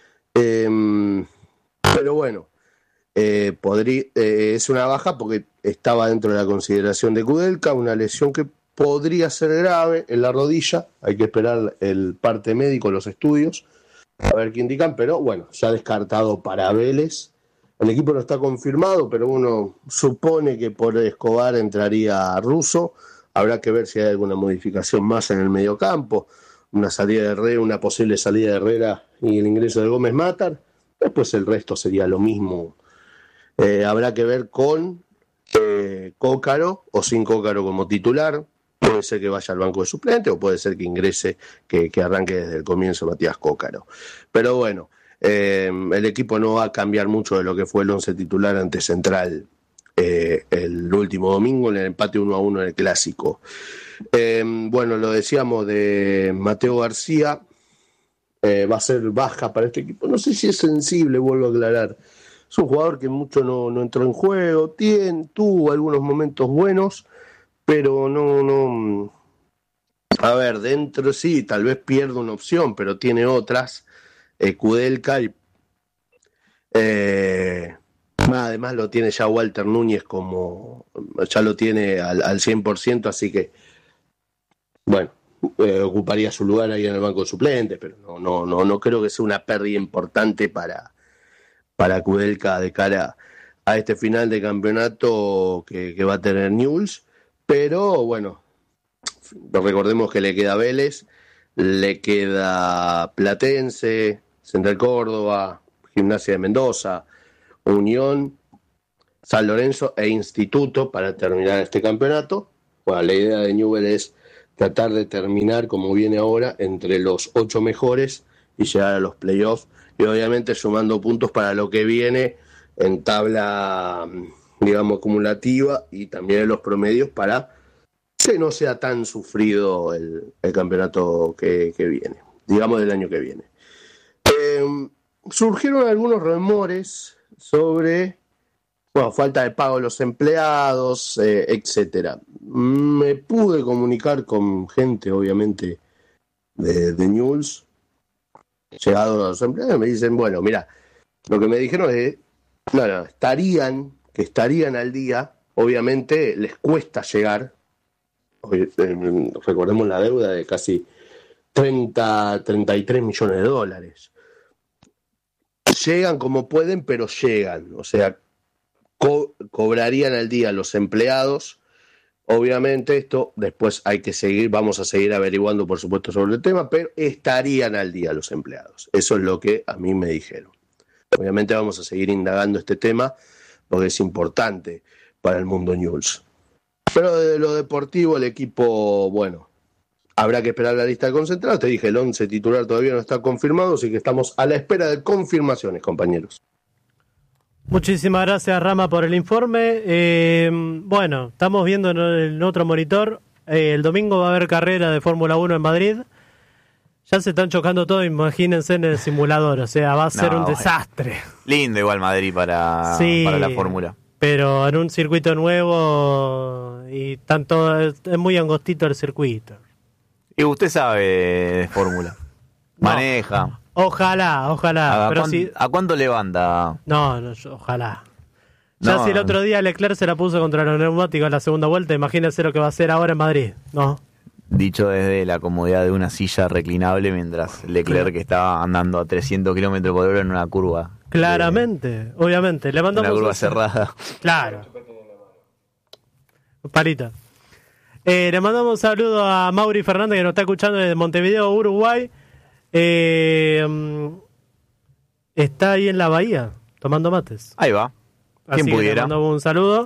[SPEAKER 8] eh, pero bueno, eh, podría, eh, es una baja porque estaba dentro de la consideración de Kudelka, una lesión que podría ser grave en la rodilla, hay que esperar el parte médico, los estudios, a ver qué indican, pero bueno, ya descartado para Vélez. El equipo no está confirmado, pero uno supone que por Escobar entraría Russo. Habrá que ver si hay alguna modificación más en el mediocampo, una salida de Herrera, una posible salida de Herrera y el ingreso de Gómez Matar. Después el resto sería lo mismo. Eh, habrá que ver con eh, Cócaro o sin Cócaro como titular. Puede ser que vaya al banco de suplente o puede ser que ingrese, que, que arranque desde el comienzo Matías Cócaro. Pero bueno, eh, el equipo no va a cambiar mucho de lo que fue el once titular ante Central eh, el último domingo en el empate uno a uno en el Clásico. Eh, bueno, lo decíamos de Mateo García, eh, va a ser baja para este equipo. No sé si es sensible, vuelvo a aclarar. Es un jugador que mucho no, no entró en juego, tiene, tuvo algunos momentos buenos, pero no, no. A ver, dentro sí, tal vez pierda una opción, pero tiene otras. Eh, Kudelka y eh, además lo tiene ya Walter Núñez como ya lo tiene al, al cien por ciento, así que bueno, eh, ocuparía su lugar ahí en el banco de suplentes, pero no, no, no, no creo que sea una pérdida importante para, para Kudelka de cara a este final de campeonato que, que va a tener Newell's, pero bueno, recordemos que le queda Vélez, le queda Platense, Central Córdoba, Gimnasia de Mendoza, Unión, San Lorenzo e Instituto para terminar este campeonato. Bueno, la idea de Newell's es tratar de terminar como viene ahora entre los ocho mejores y llegar a los playoffs, y obviamente sumando puntos para lo que viene en tabla, digamos, acumulativa y también en los promedios para que no sea tan sufrido el, el campeonato que, que viene, digamos del año que viene. Eh, surgieron algunos rumores sobre, bueno, falta de pago de los empleados, eh, etcétera. Me pude comunicar con gente, obviamente, de, de Newell's, llegados a los empleados, me dicen, bueno, mira, lo que me dijeron es, no, no, estarían, que estarían al día, obviamente les cuesta llegar, recordemos la deuda de casi treinta, treinta y tres millones de dólares. Llegan como pueden, pero llegan, o sea, co- cobrarían al día los empleados. Obviamente esto después hay que seguir, vamos a seguir averiguando por supuesto sobre el tema, pero estarían al día los empleados. Eso es lo que a mí me dijeron. Obviamente vamos a seguir indagando este tema porque es importante para el mundo Newell's. Pero de lo deportivo el equipo, bueno, habrá que esperar la lista de concentrados. Te dije, el once titular todavía no está confirmado, así que estamos a la espera de confirmaciones, compañeros.
[SPEAKER 1] Muchísimas gracias, Rama, por el informe. Eh, bueno, estamos viendo en, el, en otro monitor, eh, el domingo va a haber carrera de Fórmula uno en Madrid. Ya se están chocando todo, imagínense en el simulador, o sea, va a ser
[SPEAKER 3] No,
[SPEAKER 1] un
[SPEAKER 3] bueno.
[SPEAKER 1] desastre.
[SPEAKER 3] Lindo igual Madrid para,
[SPEAKER 1] Sí,
[SPEAKER 3] para la fórmula.
[SPEAKER 1] Pero en un circuito nuevo y tanto es, es muy angostito el circuito.
[SPEAKER 3] Y usted sabe de fórmula.
[SPEAKER 1] No.
[SPEAKER 3] Maneja.
[SPEAKER 1] Ojalá, ojalá.
[SPEAKER 3] ¿A,
[SPEAKER 1] pero
[SPEAKER 3] cuán-
[SPEAKER 1] si...
[SPEAKER 3] ¿A cuánto levanta?
[SPEAKER 1] No, no, yo- ojalá. Ya
[SPEAKER 3] No,
[SPEAKER 1] si el
[SPEAKER 3] no.
[SPEAKER 1] otro día Leclerc se la puso contra los neumáticos en la segunda vuelta, imagínense lo que va a hacer ahora en Madrid. No.
[SPEAKER 3] Dicho desde la comodidad de una silla reclinable mientras Leclerc estaba andando a trescientos kilómetros por hora en una curva.
[SPEAKER 1] Claramente, obviamente. Le
[SPEAKER 3] De,
[SPEAKER 1] mandamos
[SPEAKER 3] una curva
[SPEAKER 1] un-
[SPEAKER 3] cerrada.
[SPEAKER 1] Claro. Palita. Eh, le mandamos un saludo a Mauri Fernández que nos está escuchando desde Montevideo, Uruguay. Eh, mm, está ahí en la bahía tomando mates.
[SPEAKER 3] Ahí va.
[SPEAKER 1] Así
[SPEAKER 3] ¿Quién
[SPEAKER 1] que le
[SPEAKER 3] pudiera?
[SPEAKER 1] mandamos un saludo.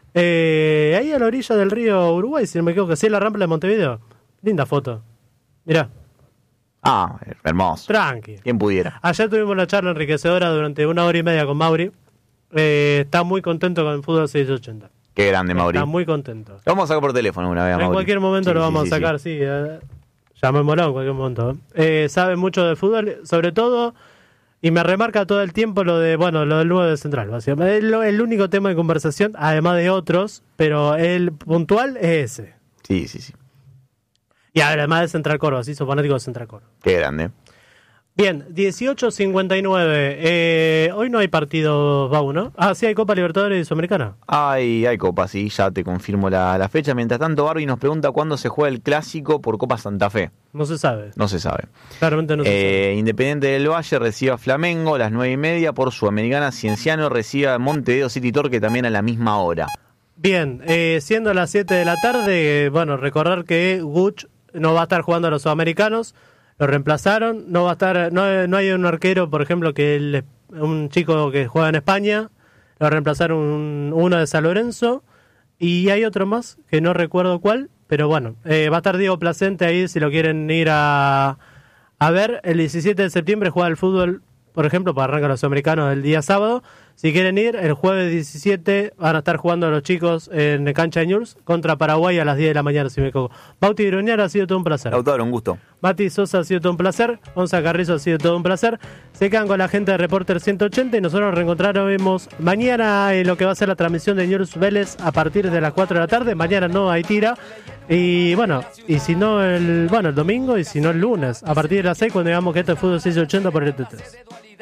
[SPEAKER 1] Eh, ahí a la orilla del río Uruguay, si no me equivoco, sí, en la rampa de Montevideo. Linda foto. Mirá,
[SPEAKER 3] Ah, hermoso.
[SPEAKER 1] tranqui.
[SPEAKER 3] ¿Quién pudiera?
[SPEAKER 1] Ayer tuvimos una charla enriquecedora durante una hora y media con Mauri. Eh, está muy contento con el fútbol seiscientos ochenta.
[SPEAKER 3] Qué grande, Mauri.
[SPEAKER 1] Está muy contento.
[SPEAKER 3] Lo vamos a sacar por teléfono una vez,
[SPEAKER 1] En
[SPEAKER 3] Mauri.
[SPEAKER 1] cualquier momento
[SPEAKER 3] Sí,
[SPEAKER 1] lo
[SPEAKER 3] sí,
[SPEAKER 1] vamos
[SPEAKER 3] sí,
[SPEAKER 1] a sacar,
[SPEAKER 3] sí.
[SPEAKER 1] sí. eh, llamémoslo en cualquier momento. Eh, sabe mucho de fútbol, sobre todo, y me remarca todo el tiempo lo de, bueno, lo del nueve central. Básicamente. Es lo- el único tema de conversación, además de otros, pero el puntual es ese.
[SPEAKER 3] Sí, sí, sí.
[SPEAKER 1] Y además de Central Córdoba, sí, soy fanático de Central Córdoba.
[SPEAKER 3] Qué grande.
[SPEAKER 1] Bien, dieciocho cincuenta y nueve. Eh, hoy no hay partido, Bau, ¿no? Ah, sí, hay Copa Libertadores y Sudamericana.
[SPEAKER 3] Hay, hay Copa, sí, ya te confirmo la, la fecha. Mientras tanto, Barbie nos pregunta cuándo se juega el clásico por Copa Santa Fe.
[SPEAKER 1] No se sabe.
[SPEAKER 3] No se sabe.
[SPEAKER 1] Claramente no se sabe.
[SPEAKER 3] Eh, Independiente del Valle recibe a Flamengo a las nueve y media. Por Sudamericana, Cienciano recibe a Montevideo City Torque también a la misma hora.
[SPEAKER 1] Bien, eh, siendo las siete de la tarde, eh, bueno, recordar que Guch no va a estar jugando a los sudamericanos, lo reemplazaron, no va a estar, no, no hay un arquero, por ejemplo, que él, un chico que juega en España, lo reemplazaron un- uno de San Lorenzo, y hay otro más, que no recuerdo cuál, pero bueno, eh, va a estar Diego Placente ahí si lo quieren ir a, a ver. El diecisiete de septiembre juega el fútbol, por ejemplo, para arrancar los sudamericanos el día sábado. Si quieren ir, el jueves diecisiete van a estar jugando los chicos en el cancha de Newell's contra Paraguay a las diez de la mañana, si me equivoco. Bauti Gruñar, ha sido todo un placer.
[SPEAKER 3] Lautaro, un gusto.
[SPEAKER 1] Mati Sosa, ha sido todo un placer. Onza Carrizo, ha sido todo un placer. Se quedan con la gente de Reporter ciento ochenta y nosotros nos reencontraremos mañana en lo que va a ser la transmisión de Newell's Vélez a partir de las cuatro de la tarde. Mañana no hay tira. Y bueno, y si no el, bueno, el domingo y si no el lunes, a partir de las seis cuando digamos que este es Fútbol seiscientos ochenta por el T tres.